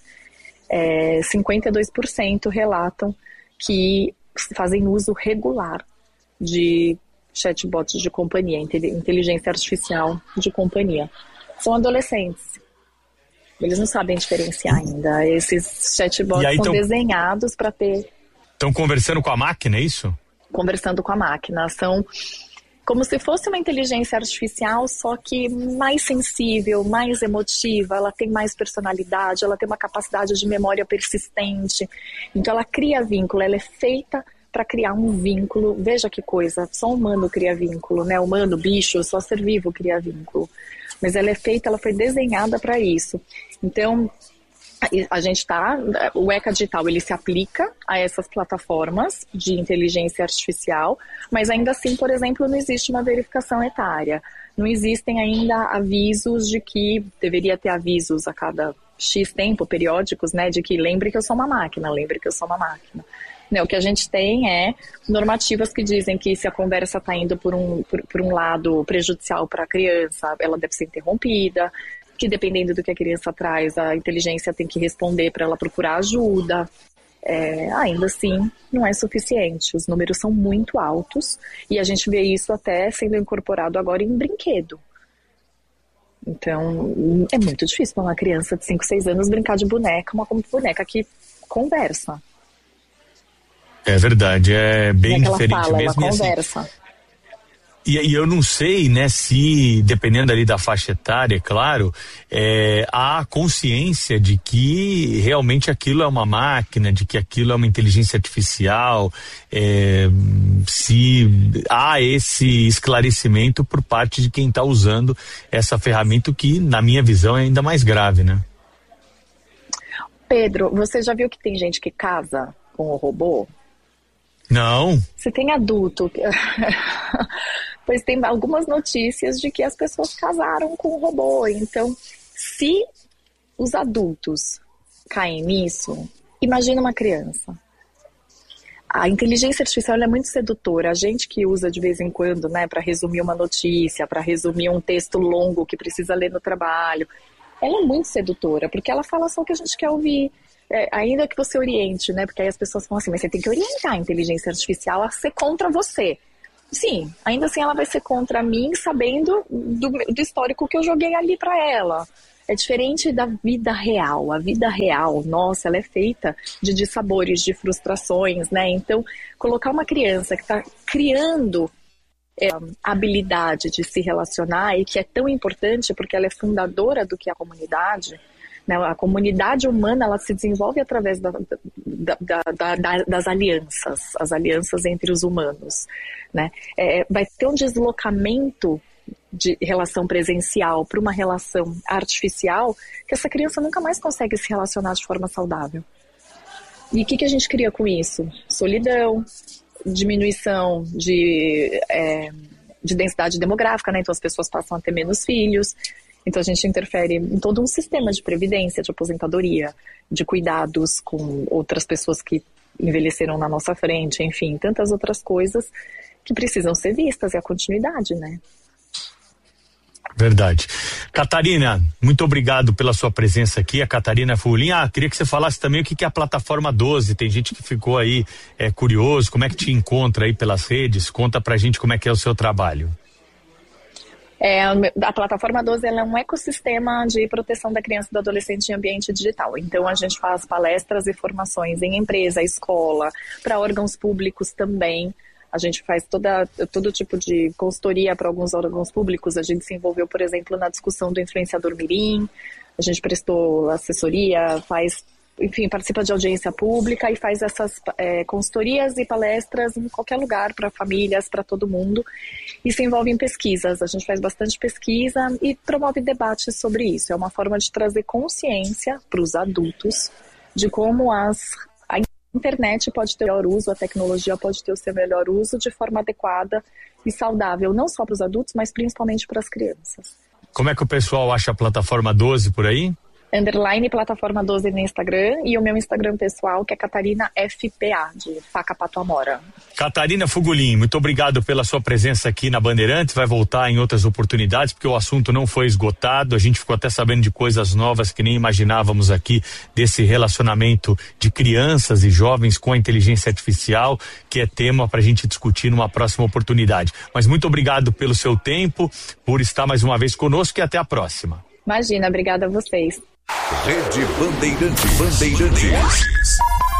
I: É, cinquenta e dois por cento relatam que fazem uso regular de chatbots de companhia, inteligência artificial de companhia. São adolescentes. Eles não sabem diferenciar ainda. Esses chatbots são tão, desenhados para ter...
A: Estão conversando com a máquina, é isso?
I: Conversando com a máquina. São como se fosse uma inteligência artificial, só que mais sensível, mais emotiva, ela tem mais personalidade, ela tem uma capacidade de memória persistente. Então ela cria vínculo, ela é feita para criar um vínculo. Veja que coisa, só humano cria vínculo, né? Humano, bicho, só ser vivo cria vínculo. Mas ela é feita, ela foi desenhada para isso. Então, a gente está, o ECA Digital, ele se aplica a essas plataformas de inteligência artificial, mas ainda assim, por exemplo, não existe uma verificação etária. Não existem ainda avisos de que, deveria ter avisos a cada X tempo, periódicos, né? De que lembre que eu sou uma máquina, lembre que eu sou uma máquina. O que a gente tem é normativas que dizem que se a conversa está indo por um, por, por um lado prejudicial para a criança, ela deve ser interrompida, que dependendo do que a criança traz, a inteligência tem que responder para ela procurar ajuda. É, ainda assim, não é suficiente. Os números são muito altos e a gente vê isso até sendo incorporado agora em brinquedo. Então, é muito difícil para uma criança de cinco, seis anos brincar de boneca, uma boneca que conversa.
A: É verdade, é bem
I: é
A: diferente
I: fala,
A: mesmo.
I: Ela conversa.
A: Assim, e, e eu não sei, né, se, dependendo ali da faixa etária, claro, é, há consciência de que realmente aquilo é uma máquina, de que aquilo é uma inteligência artificial, é, se há esse esclarecimento por parte de quem está usando essa ferramenta, que, na minha visão, é ainda mais grave, né?
I: Pedro, você já viu que tem gente que casa com o robô?
A: Não.
I: Você tem adulto. Pois tem algumas notícias de que as pessoas casaram com o robô. Então, se os adultos caem nisso, imagina uma criança. A inteligência artificial é muito sedutora. A gente que usa de vez em quando, né, para resumir uma notícia, para resumir um texto longo que precisa ler no trabalho, ela é muito sedutora, porque ela fala só o que a gente quer ouvir. É, ainda que você oriente, né? Porque aí as pessoas falam assim, mas você tem que orientar a inteligência artificial a ser contra você. Sim, ainda assim ela vai ser contra mim, sabendo do, do histórico que eu joguei ali para ela. É diferente da vida real. A vida real, nossa, ela é feita de dissabores, de frustrações, né? Então, colocar uma criança que está criando é, a habilidade de se relacionar e que é tão importante porque ela é fundadora do que é a comunidade, né? A comunidade humana, ela se desenvolve através da, da, da, da, das alianças, as alianças entre os humanos, né? É, vai ter um deslocamento de relação presencial para uma relação artificial que essa criança nunca mais consegue se relacionar de forma saudável. E o que, que a gente cria com isso? Solidão, diminuição de, é, de densidade demográfica, né? Então as pessoas passam a ter menos filhos. Então a gente interfere em todo um sistema de previdência, de aposentadoria, de cuidados com outras pessoas que envelheceram na nossa frente, enfim, tantas outras coisas que precisam ser vistas, e a continuidade, né?
A: Verdade. Catarina, muito obrigado pela sua presença aqui. A Catarina Fulin. Ah, queria que você falasse também o que, que é a plataforma doze. Tem gente que ficou aí é, curioso, como é que te encontra aí pelas redes? Conta pra gente como é que é o seu trabalho.
I: É, a plataforma doze ela é um ecossistema de proteção da criança e do adolescente em ambiente digital. Então a gente faz palestras e formações em empresa, escola, para órgãos públicos também. A gente faz toda, todo tipo de consultoria para alguns órgãos públicos. A gente se envolveu, por exemplo, na discussão do influenciador mirim. A gente prestou assessoria, faz, enfim, participa de audiência pública e faz essas é, consultorias e palestras em qualquer lugar para famílias, para todo mundo. E se envolve em pesquisas. A gente faz bastante pesquisa e promove debates sobre isso. É uma forma de trazer consciência para os adultos de como as a internet pode ter o melhor uso, a tecnologia pode ter o seu melhor uso de forma adequada e saudável, não só para os adultos, mas principalmente para as crianças.
A: Como é que o pessoal acha a plataforma doze por aí?
I: Underline plataforma doze no Instagram e o meu Instagram pessoal, que é Catarina F P A, de Faca Pato Amora.
A: Catarina Fugulin, muito obrigado pela sua presença aqui na Bandeirantes. Vai voltar em outras oportunidades, porque o assunto não foi esgotado. A gente ficou até sabendo de coisas novas que nem imaginávamos aqui, desse relacionamento de crianças e jovens com a inteligência artificial, que é tema para a gente discutir numa próxima oportunidade. Mas muito obrigado pelo seu tempo, por estar mais uma vez conosco, e até a próxima.
I: Imagina, obrigada a vocês.
C: Rede Bandeirantes. Bandeirantes.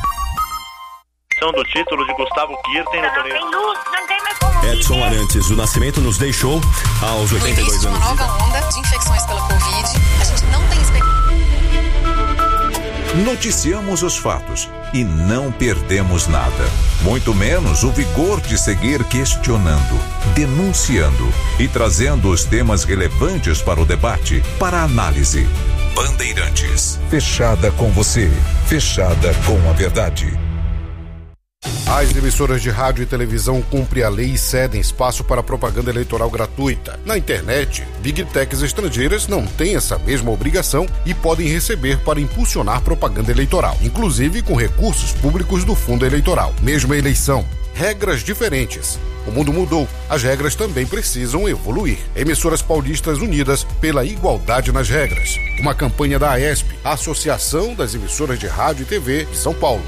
J: Do título de Gustavo Kirten no torneio.
H: Edson Arantes do Nascimento nos deixou aos oitenta e dois anos.
K: Uma nova onda de infecções pela Covid. A gente não tem expectativa.
C: Noticiamos os fatos e não perdemos nada. Muito menos o vigor de seguir questionando, denunciando e trazendo os temas relevantes para o debate, para a análise. Bandeirantes. Fechada com você. Fechada com a verdade.
L: As emissoras de rádio e televisão cumprem a lei e cedem espaço para propaganda eleitoral gratuita. Na internet, Big Techs estrangeiras não têm essa mesma obrigação e podem receber para impulsionar propaganda eleitoral, inclusive com recursos públicos do fundo eleitoral. Mesma eleição, regras diferentes. O mundo mudou, as regras também precisam evoluir. Emissoras paulistas unidas pela igualdade nas regras. Uma campanha da AESP, a Associação das Emissoras de Rádio e T V de São Paulo.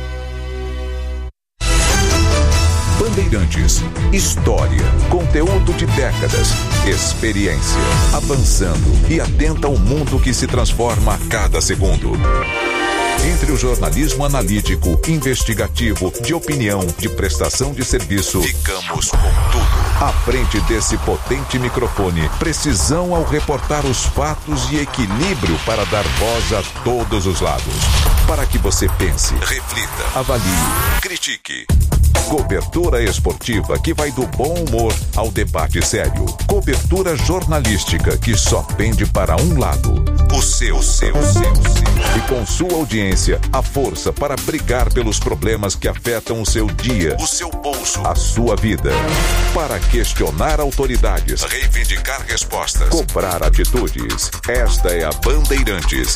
C: Bandeirantes, história, conteúdo de décadas, experiência, avançando e atenta ao mundo que se transforma a cada segundo. Entre o jornalismo analítico, investigativo, de opinião, de prestação de serviço, ficamos com tudo. À frente desse potente microfone, precisão ao reportar os fatos e equilíbrio para dar voz a todos os lados. Para que você pense, reflita, avalie, critique. Cobertura esportiva que vai do bom humor ao debate sério. Cobertura jornalística que só pende para um lado. O seu, seu, seu, seu. E com com sua audiência, a força para brigar pelos problemas que afetam o seu dia, o seu bolso, a sua vida. Para questionar autoridades, reivindicar respostas, cobrar atitudes. Esta é a Bandeirantes.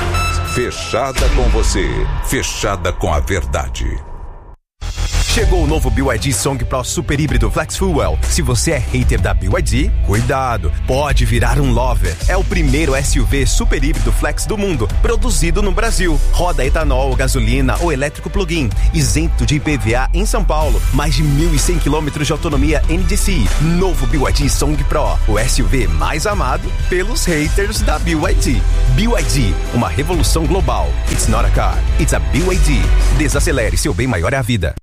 C: Fechada com você, fechada com a verdade.
H: Chegou o novo B Y D Song Pro Super Híbrido Flex Fuel. Se você é hater da B Y D, cuidado, pode virar um lover. É o primeiro S U V super híbrido flex do mundo, produzido no Brasil. Roda etanol, gasolina ou elétrico plug-in, isento de I P V A em São Paulo. Mais de mil e cem quilômetros de autonomia N D C I. Novo B Y D Song Pro, o S U V mais amado pelos haters da B Y D. B Y D, uma revolução global. It's not a car, it's a B Y D. Desacelere, seu bem maior é a vida.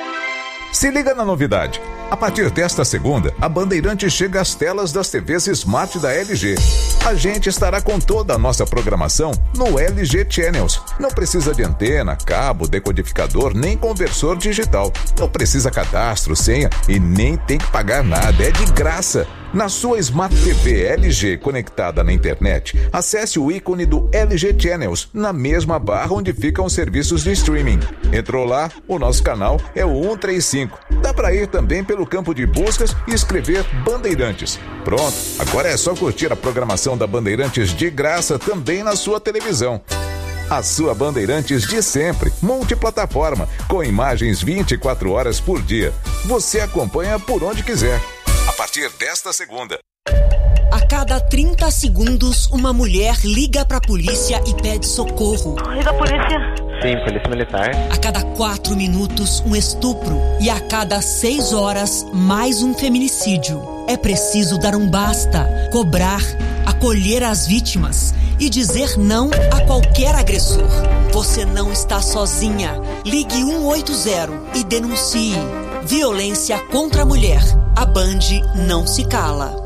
C: Se liga na novidade. A partir desta segunda, a Bandeirantes chega às telas das T Vs Smart da L G. A gente estará com toda a nossa programação no L G Channels. Não precisa de antena, cabo, decodificador, nem conversor digital. Não precisa cadastro, senha e nem tem que pagar nada. É de graça. Na sua Smart T V L G conectada na internet, acesse o ícone do L G Channels na mesma barra onde ficam os serviços de streaming. Entrou lá, o nosso canal é o cento e trinta e cinco. Dá para ir também pelo campo de buscas e escrever Bandeirantes. Pronto, agora é só curtir a programação da Bandeirantes de graça também na sua televisão. A sua Bandeirantes de sempre, multiplataforma, com imagens vinte e quatro horas por dia. Você acompanha por onde quiser. A partir desta segunda.
M: A cada trinta segundos, uma mulher liga pra polícia e pede socorro.
J: Liga a polícia. Sim, polícia militar.
M: A cada quatro minutos, um estupro. E a cada seis horas, mais um feminicídio. É preciso dar um basta, cobrar, acolher as vítimas e dizer não a qualquer agressor. Você não está sozinha. Ligue um oito zero e denuncie. Violência contra a mulher. A Band não se cala.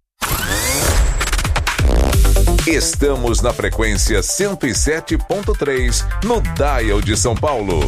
C: Estamos na frequência cento e sete ponto três, no Dial de São Paulo.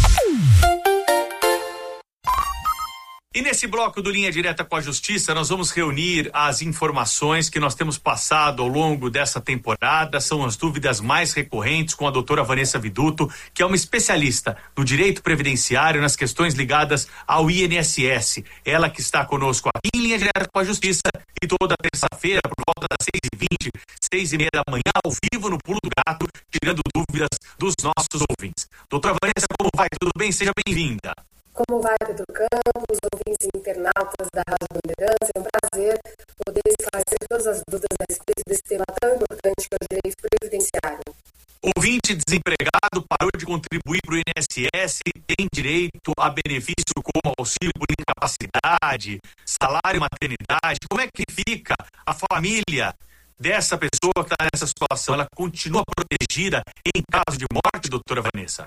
A: E nesse bloco do Linha Direta com a Justiça, nós vamos reunir as informações que nós temos passado ao longo dessa temporada. São as dúvidas mais recorrentes com a doutora Vanessa Viduto, que é uma especialista no direito previdenciário, nas questões ligadas ao I N S S. Ela que está conosco aqui em Linha Direta com a Justiça e toda terça-feira, por volta das seis e vinte, seis e meia da manhã, ao vivo no Pulo do Gato, tirando dúvidas dos nossos ouvintes. Doutora Vanessa, como vai? Tudo bem? Seja bem-vinda.
N: Como vai, Pedro Campos, ouvintes e internautas da Rádio Bandeirantes? É um prazer poder esclarecer todas as dúvidas a respeito desse tema tão importante que é o direito previdenciário.
A: Ouvinte desempregado parou de contribuir para o I N S S, tem direito a benefício como auxílio por incapacidade, salário maternidade. Como é que fica a família dessa pessoa que está nessa situação? Ela continua protegida em caso de morte, doutora Vanessa?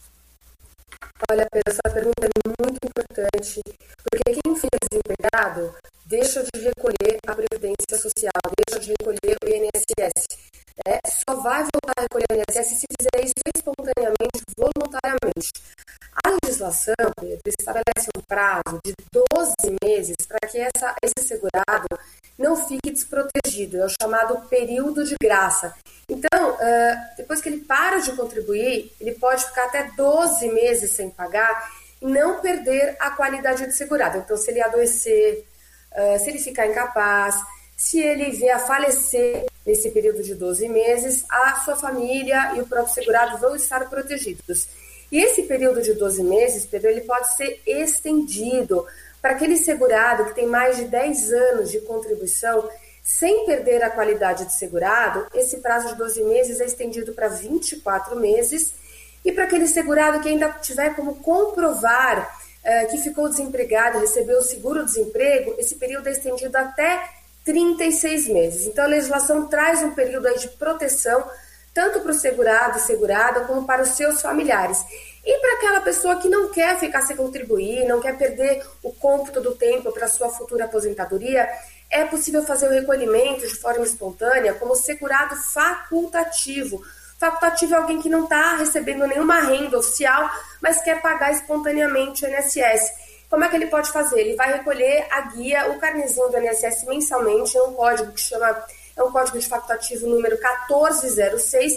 N: Olha, Pedro, essa pergunta é muito importante, porque quem fica desempregado deixa de recolher a Previdência Social, deixa de recolher o I N S S. Né? Só vai voltar a recolher o I N S S se fizer isso espontaneamente, voluntariamente. A legislação, Pedro, estabelece um prazo de doze meses para que essa, esse segurado não fique desprotegido, é o chamado período de graça. Então, uh, depois que ele para de contribuir, ele pode ficar até doze meses sem pagar e não perder a qualidade de segurado. Então, se ele adoecer, uh, se ele ficar incapaz, se ele vier a falecer nesse período de doze meses, a sua família e o próprio segurado vão estar protegidos. E esse período de doze meses, Pedro, ele pode ser estendido para aquele segurado que tem mais de dez anos de contribuição, sem perder a qualidade de segurado. Esse prazo de doze meses é estendido para vinte e quatro meses. E para aquele segurado que ainda tiver como comprovar uh, que ficou desempregado, recebeu o seguro-desemprego, esse período é estendido até trinta e seis meses. Então, a legislação traz um período aí de proteção, tanto para o segurado e segurada, como para os seus familiares. E para aquela pessoa que não quer ficar sem contribuir, não quer perder o cômputo do tempo para a sua futura aposentadoria, é possível fazer o recolhimento de forma espontânea como segurado facultativo. Facultativo é alguém que não está recebendo nenhuma renda oficial, mas quer pagar espontaneamente o I N S S. Como é que ele pode fazer? Ele vai recolher a guia, o carnezinho do I N S S mensalmente, é um código que chama, é um código de facultativo número quatorze zero seis,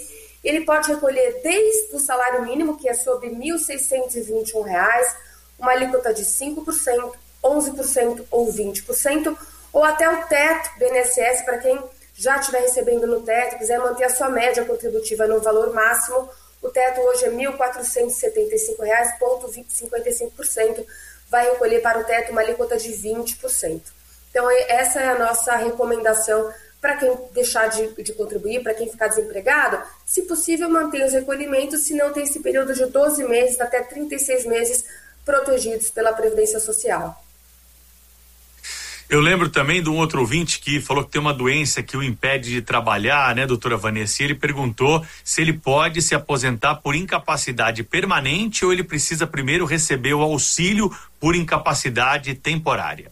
N: ele pode recolher desde o salário mínimo, que é sobre mil seiscentos e vinte e um reais, uma alíquota de cinco por cento, onze por cento ou vinte por cento, ou até o teto do I N S S para quem já estiver recebendo no teto e quiser manter a sua média contributiva no valor máximo. O teto hoje é mil quatrocentos e setenta e cinco reais, cinquenta e cinco por cento, vai recolher para o teto uma alíquota de vinte por cento. Então, essa é a nossa recomendação para quem deixar de, de contribuir, para quem ficar desempregado, se possível, mantenha os recolhimentos, se não tem esse período de doze meses até trinta e seis meses protegidos pela Previdência Social.
A: Eu lembro também de um outro ouvinte que falou que tem uma doença que o impede de trabalhar, né, doutora Vanessa? E ele perguntou se ele pode se aposentar por incapacidade permanente ou ele precisa primeiro receber o auxílio por incapacidade temporária.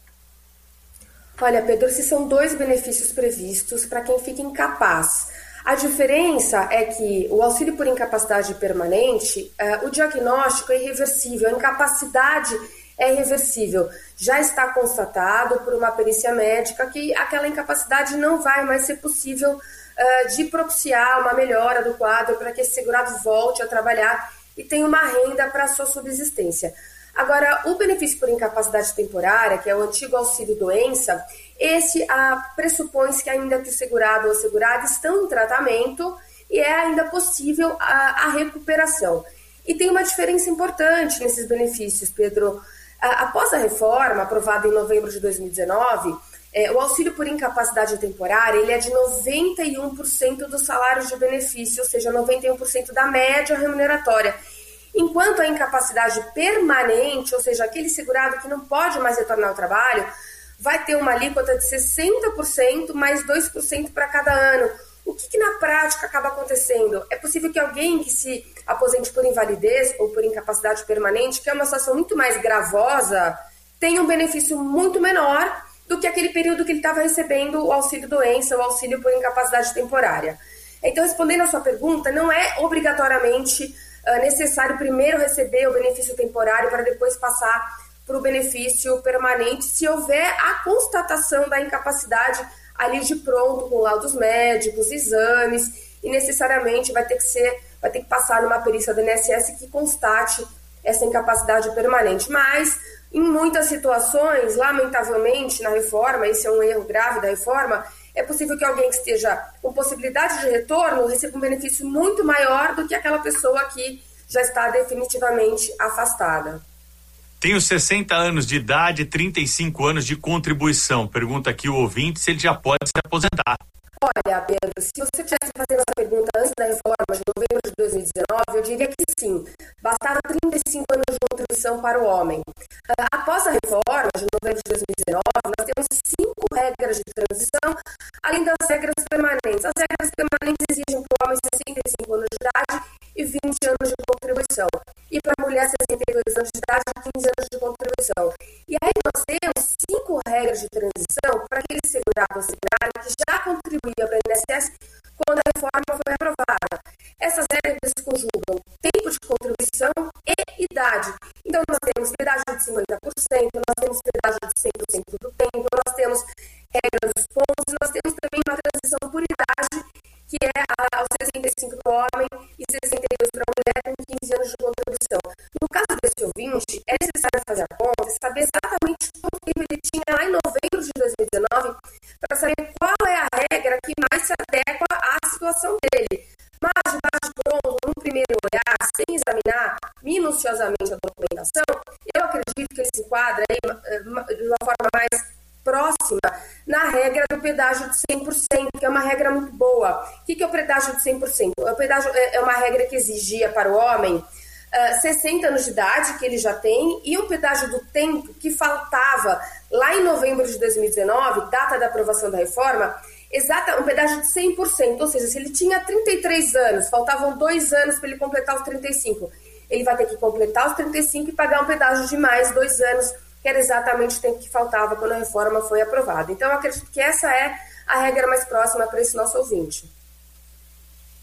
N: Olha, Pedro, esses são dois benefícios previstos para quem fica incapaz. A diferença é que o auxílio por incapacidade permanente, uh, o diagnóstico é irreversível, a incapacidade é irreversível. Já está constatado por uma perícia médica que aquela incapacidade não vai mais ser possível uh, de propiciar uma melhora do quadro para que esse segurado volte a trabalhar e tenha uma renda para a sua subsistência. Agora, o benefício por incapacidade temporária, que é o antigo auxílio-doença, esse ah, pressupõe que ainda que o segurado ou a segurada estão em tratamento e é ainda possível a, a recuperação. E tem uma diferença importante nesses benefícios, Pedro. Após a reforma, aprovada em novembro de dois mil e dezenove, é, o auxílio por incapacidade temporária ele é de noventa e um por cento dos salários de benefício, ou seja, noventa e um por cento da média remuneratória. Enquanto a incapacidade permanente, ou seja, aquele segurado que não pode mais retornar ao trabalho, vai ter uma alíquota de sessenta por cento mais dois por cento para cada ano. O que, que na prática acaba acontecendo? É possível que alguém que se aposente por invalidez ou por incapacidade permanente, que é uma situação muito mais gravosa, tenha um benefício muito menor do que aquele período que ele estava recebendo o auxílio-doença, o auxílio por incapacidade temporária. Então, respondendo a sua pergunta, não é obrigatoriamente uh, necessário primeiro receber o benefício temporário para depois passar para o benefício permanente, se houver a constatação da incapacidade ali de pronto, com laudos médicos, exames, e necessariamente vai ter que ser, vai ter que passar numa perícia do I N S S que constate essa incapacidade permanente. Mas, em muitas situações, lamentavelmente, na reforma, esse é um erro grave da reforma, é possível que alguém que esteja com possibilidade de retorno receba um benefício muito maior do que aquela pessoa que já está definitivamente afastada.
A: Tenho sessenta anos de idade, trinta e cinco anos de contribuição. Pergunta aqui o ouvinte se ele já pode se aposentar.
N: Olha, Pedro, se você tivesse fazendo essa pergunta antes da reforma de novembro de dois mil e dezenove, eu diria que sim. Bastaram trinta e cinco anos de contribuição para o homem. Uh, após a reforma de novembro de dois mil e dezenove, nós temos cinco regras de transição, além das regras permanentes. As regras permanentes exigem para o homem sessenta e cinco anos de idade e vinte anos de contribuição. E para a mulher, sessenta e dois anos de idade e quinze anos de contribuição. E aí nós temos cinco regras de transição para aquele segurado ou segurada que já contribuía para o I N S S quando a reforma foi aprovada. Essas regras conjugam tempo de contribuição e idade. Então nós temos pedágio de cinquenta por cento, nós temos pedágio de cem por cento do tempo, nós temos regras dos pontos, nós temos também uma transição por idade, que é aos sessenta e cinco para o homem e sessenta e dois para a mulher, com quinze anos de contribuição. No caso desse ouvinte, é necessário fazer a conta e saber exatamente quanto tempo ele tinha lá em novembro de dois mil e dezenove para saber qual é a regra que mais se adequa à situação dele. Mas, de baixo pronto, num primeiro olhar, sem examinar minuciosamente a documentação, eu acredito que ele se enquadra aí, de uma forma mais próxima na regra do pedágio de cem por cento, que é uma regra muito boa. O que é o pedágio de cem por cento? O pedágio é uma regra que exigia para o homem uh, sessenta anos de idade, que ele já tem, e um pedágio do tempo que faltava lá em novembro de dois mil e dezenove, data da aprovação da reforma, exata, um pedágio de cem por cento, ou seja, se ele tinha trinta e três anos, faltavam dois anos para ele completar os trinta e cinco, ele vai ter que completar os trinta e cinco e pagar um pedágio de mais dois anos, que era exatamente o tempo que faltava quando a reforma foi aprovada. Então, eu acredito que essa é a regra mais próxima para esse nosso ouvinte.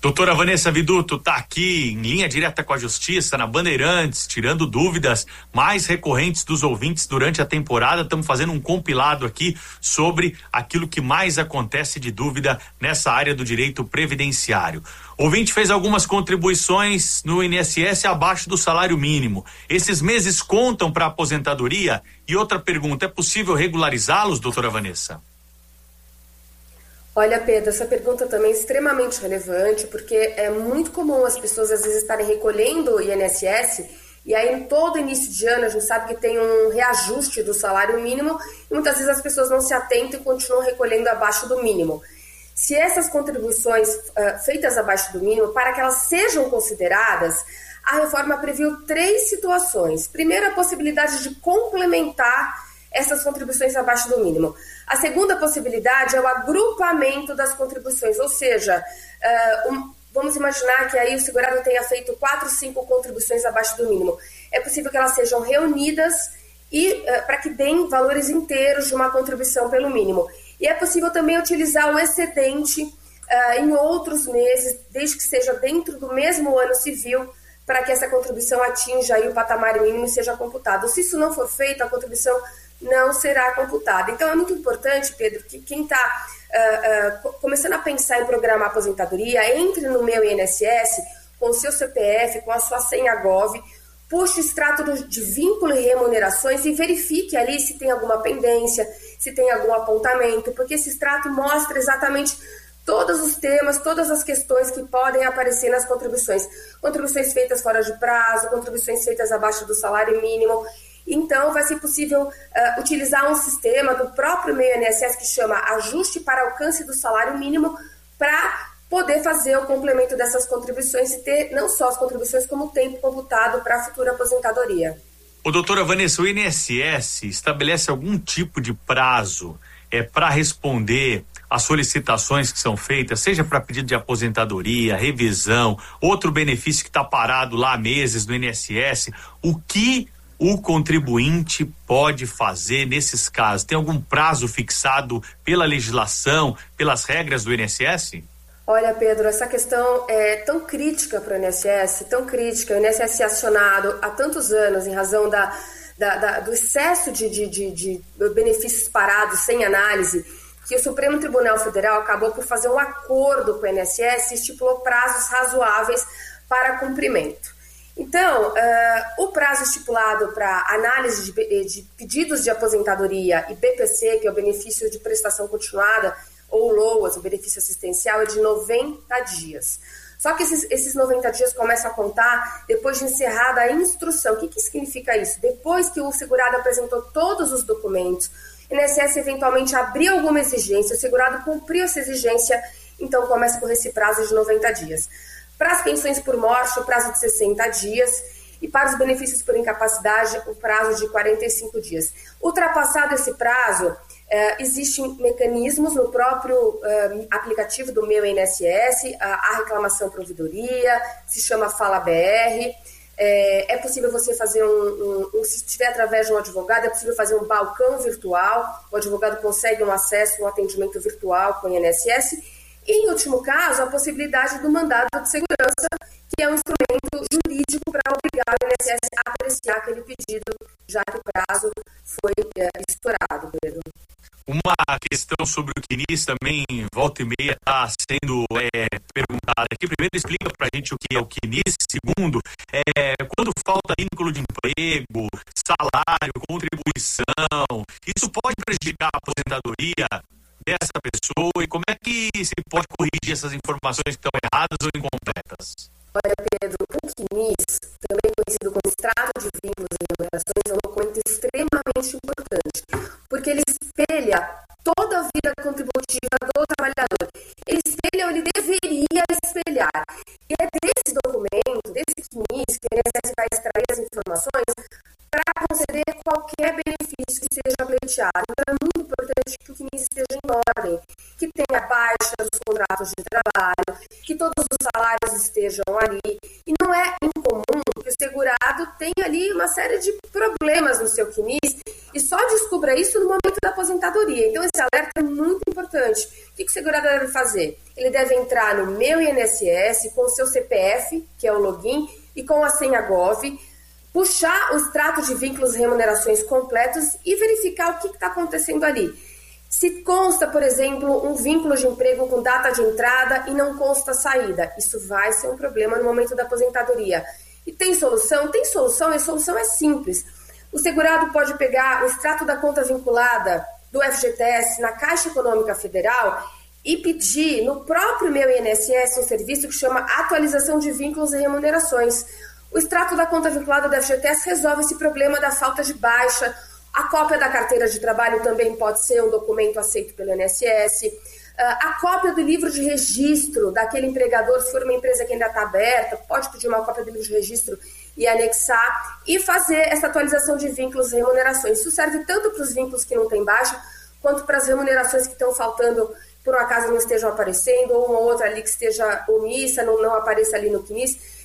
A: Doutora Vanessa Viduto está aqui em linha direta com a Justiça, na Bandeirantes, tirando dúvidas mais recorrentes dos ouvintes durante a temporada. Estamos fazendo um compilado aqui sobre aquilo que mais acontece de dúvida nessa área do direito previdenciário. O ouvinte fez algumas contribuições no I N S S abaixo do salário mínimo. Esses meses contam para a aposentadoria? E outra pergunta, é possível regularizá-los, doutora Vanessa?
N: Olha, Pedro, essa pergunta também é extremamente relevante, porque é muito comum as pessoas às vezes estarem recolhendo o I N S S, e aí em todo início de ano a gente sabe que tem um reajuste do salário mínimo, e muitas vezes as pessoas não se atentam e continuam recolhendo abaixo do mínimo. Se essas contribuições uh, feitas abaixo do mínimo, para que elas sejam consideradas, a reforma previu três situações. Primeiro, a possibilidade de complementar essas contribuições abaixo do mínimo. A segunda possibilidade é o agrupamento das contribuições, ou seja, uh, um, vamos imaginar que aí o segurado tenha feito quatro, cinco contribuições abaixo do mínimo. É possível que elas sejam reunidas e uh, para que deem valores inteiros de uma contribuição pelo mínimo. E é possível também utilizar o excedente uh, em outros meses, desde que seja dentro do mesmo ano civil, para que essa contribuição atinja aí o patamar mínimo e seja computada. Se isso não for feito, a contribuição não será computada. Então é muito importante, Pedro, que quem está uh, uh, começando a pensar em programar a aposentadoria, entre no meu I N S S com o seu C P F, com a sua senha Gov, puxe o extrato de vínculo e remunerações e verifique ali se tem alguma pendência, se tem algum apontamento, porque esse extrato mostra exatamente todos os temas, todas as questões que podem aparecer nas contribuições. Contribuições feitas fora de prazo, contribuições feitas abaixo do salário mínimo. Então, vai ser possível uh, utilizar um sistema do próprio meu I N S S que chama Ajuste para Alcance do Salário Mínimo para poder fazer o complemento dessas contribuições e ter não só as contribuições, como o tempo computado para a futura aposentadoria.
A: Ô, doutora Vanessa, o I N S S estabelece algum tipo de prazo é, para responder as solicitações que são feitas, seja para pedido de aposentadoria, revisão, outro benefício que está parado lá há meses no I N S S, o que o contribuinte pode fazer nesses casos? Tem algum prazo fixado pela legislação, pelas regras do I N S S?
N: Olha, Pedro, essa questão é tão crítica para o I N S S, tão crítica, o I N S S é acionado há tantos anos em razão da, da, da, do excesso de, de, de, de benefícios parados sem análise, que o Supremo Tribunal Federal acabou por fazer um acordo com o I N S S e estipulou prazos razoáveis para cumprimento. Então, uh, o prazo estipulado para análise de, de pedidos de aposentadoria e B P C, que é o benefício de prestação continuada, ou LOAS, o benefício assistencial, é de noventa dias. Só que esses, esses noventa dias começam a contar depois de encerrada a instrução. O que, que significa isso? Depois que o segurado apresentou todos os documentos, o I N S S eventualmente abriu alguma exigência, o segurado cumpriu essa exigência, então começa por esse prazo de noventa dias. Para as pensões por morte, o prazo de sessenta dias, e para os benefícios por incapacidade, o prazo de quarenta e cinco dias. Ultrapassado esse prazo, eh, existem mecanismos no próprio eh, aplicativo do meu I N S S, a, a reclamação providoria, se chama Fala B R. É, é possível você fazer um, um, um, se estiver através de um advogado, é possível fazer um balcão virtual, o advogado consegue um acesso, um atendimento virtual com o I N S S. E, em último caso, a possibilidade do mandado de segurança, que é um instrumento jurídico para obrigar o I N S S a apreciar aquele pedido, já que o prazo foi é, estourado, Pedro.
A: Uma questão sobre o C N I S também, volta e meia, está sendo é, perguntada aqui. Primeiro, explica para a gente o que é o C N I S. Segundo, é, quando falta vínculo de emprego, salário, contribuição, isso pode prejudicar a aposentadoria dessa pessoa, e como é que se pode corrigir essas informações que estão erradas ou incompletas?
N: Olha, Pedro, o C N I S, também conhecido como extrato de vínculos e remunerações, é um documento extremamente importante, porque ele espelha toda a vida contributiva do trabalhador. Ele espelha ou ele deveria espelhar. E é desse documento, desse C N I S, que o I N S S vai extrair as informações para conceder qualquer benefício que seja pleiteado. Então, é muito importante que o C N I S esteja em ordem, que tenha baixa dos contratos de trabalho, que todos os salários estejam ali. E não é incomum que o segurado tenha ali uma série de problemas no seu C N I S e só descubra isso no momento da aposentadoria. Então, esse alerta é muito importante. O que o segurado deve fazer? ele deve entrar no Meu I N S S com o seu C P F, que é o login, e com a senha Gov, puxar o extrato de vínculos e remunerações completos e verificar o que está acontecendo ali. Se consta, por exemplo, um vínculo de emprego com data de entrada e não consta saída, isso vai ser um problema no momento da aposentadoria. E tem solução? Tem solução, e a solução é simples. O segurado pode pegar o extrato da conta vinculada do F G T S na Caixa Econômica Federal e pedir no próprio Meu I N S S um serviço que chama Atualização de Vínculos e Remunerações. O extrato da conta vinculada do F G T S resolve esse problema da falta de baixa. A cópia da carteira de trabalho também pode ser um documento aceito pelo I N S S. A cópia do livro de registro daquele empregador, se for uma empresa que ainda está aberta, pode pedir uma cópia do livro de registro e anexar e fazer essa atualização de vínculos e remunerações. Isso serve tanto para os vínculos que não tem baixa, quanto para as remunerações que estão faltando, por um acaso não estejam aparecendo, ou uma outra ali que esteja omissa, não, não apareça ali no C N I S.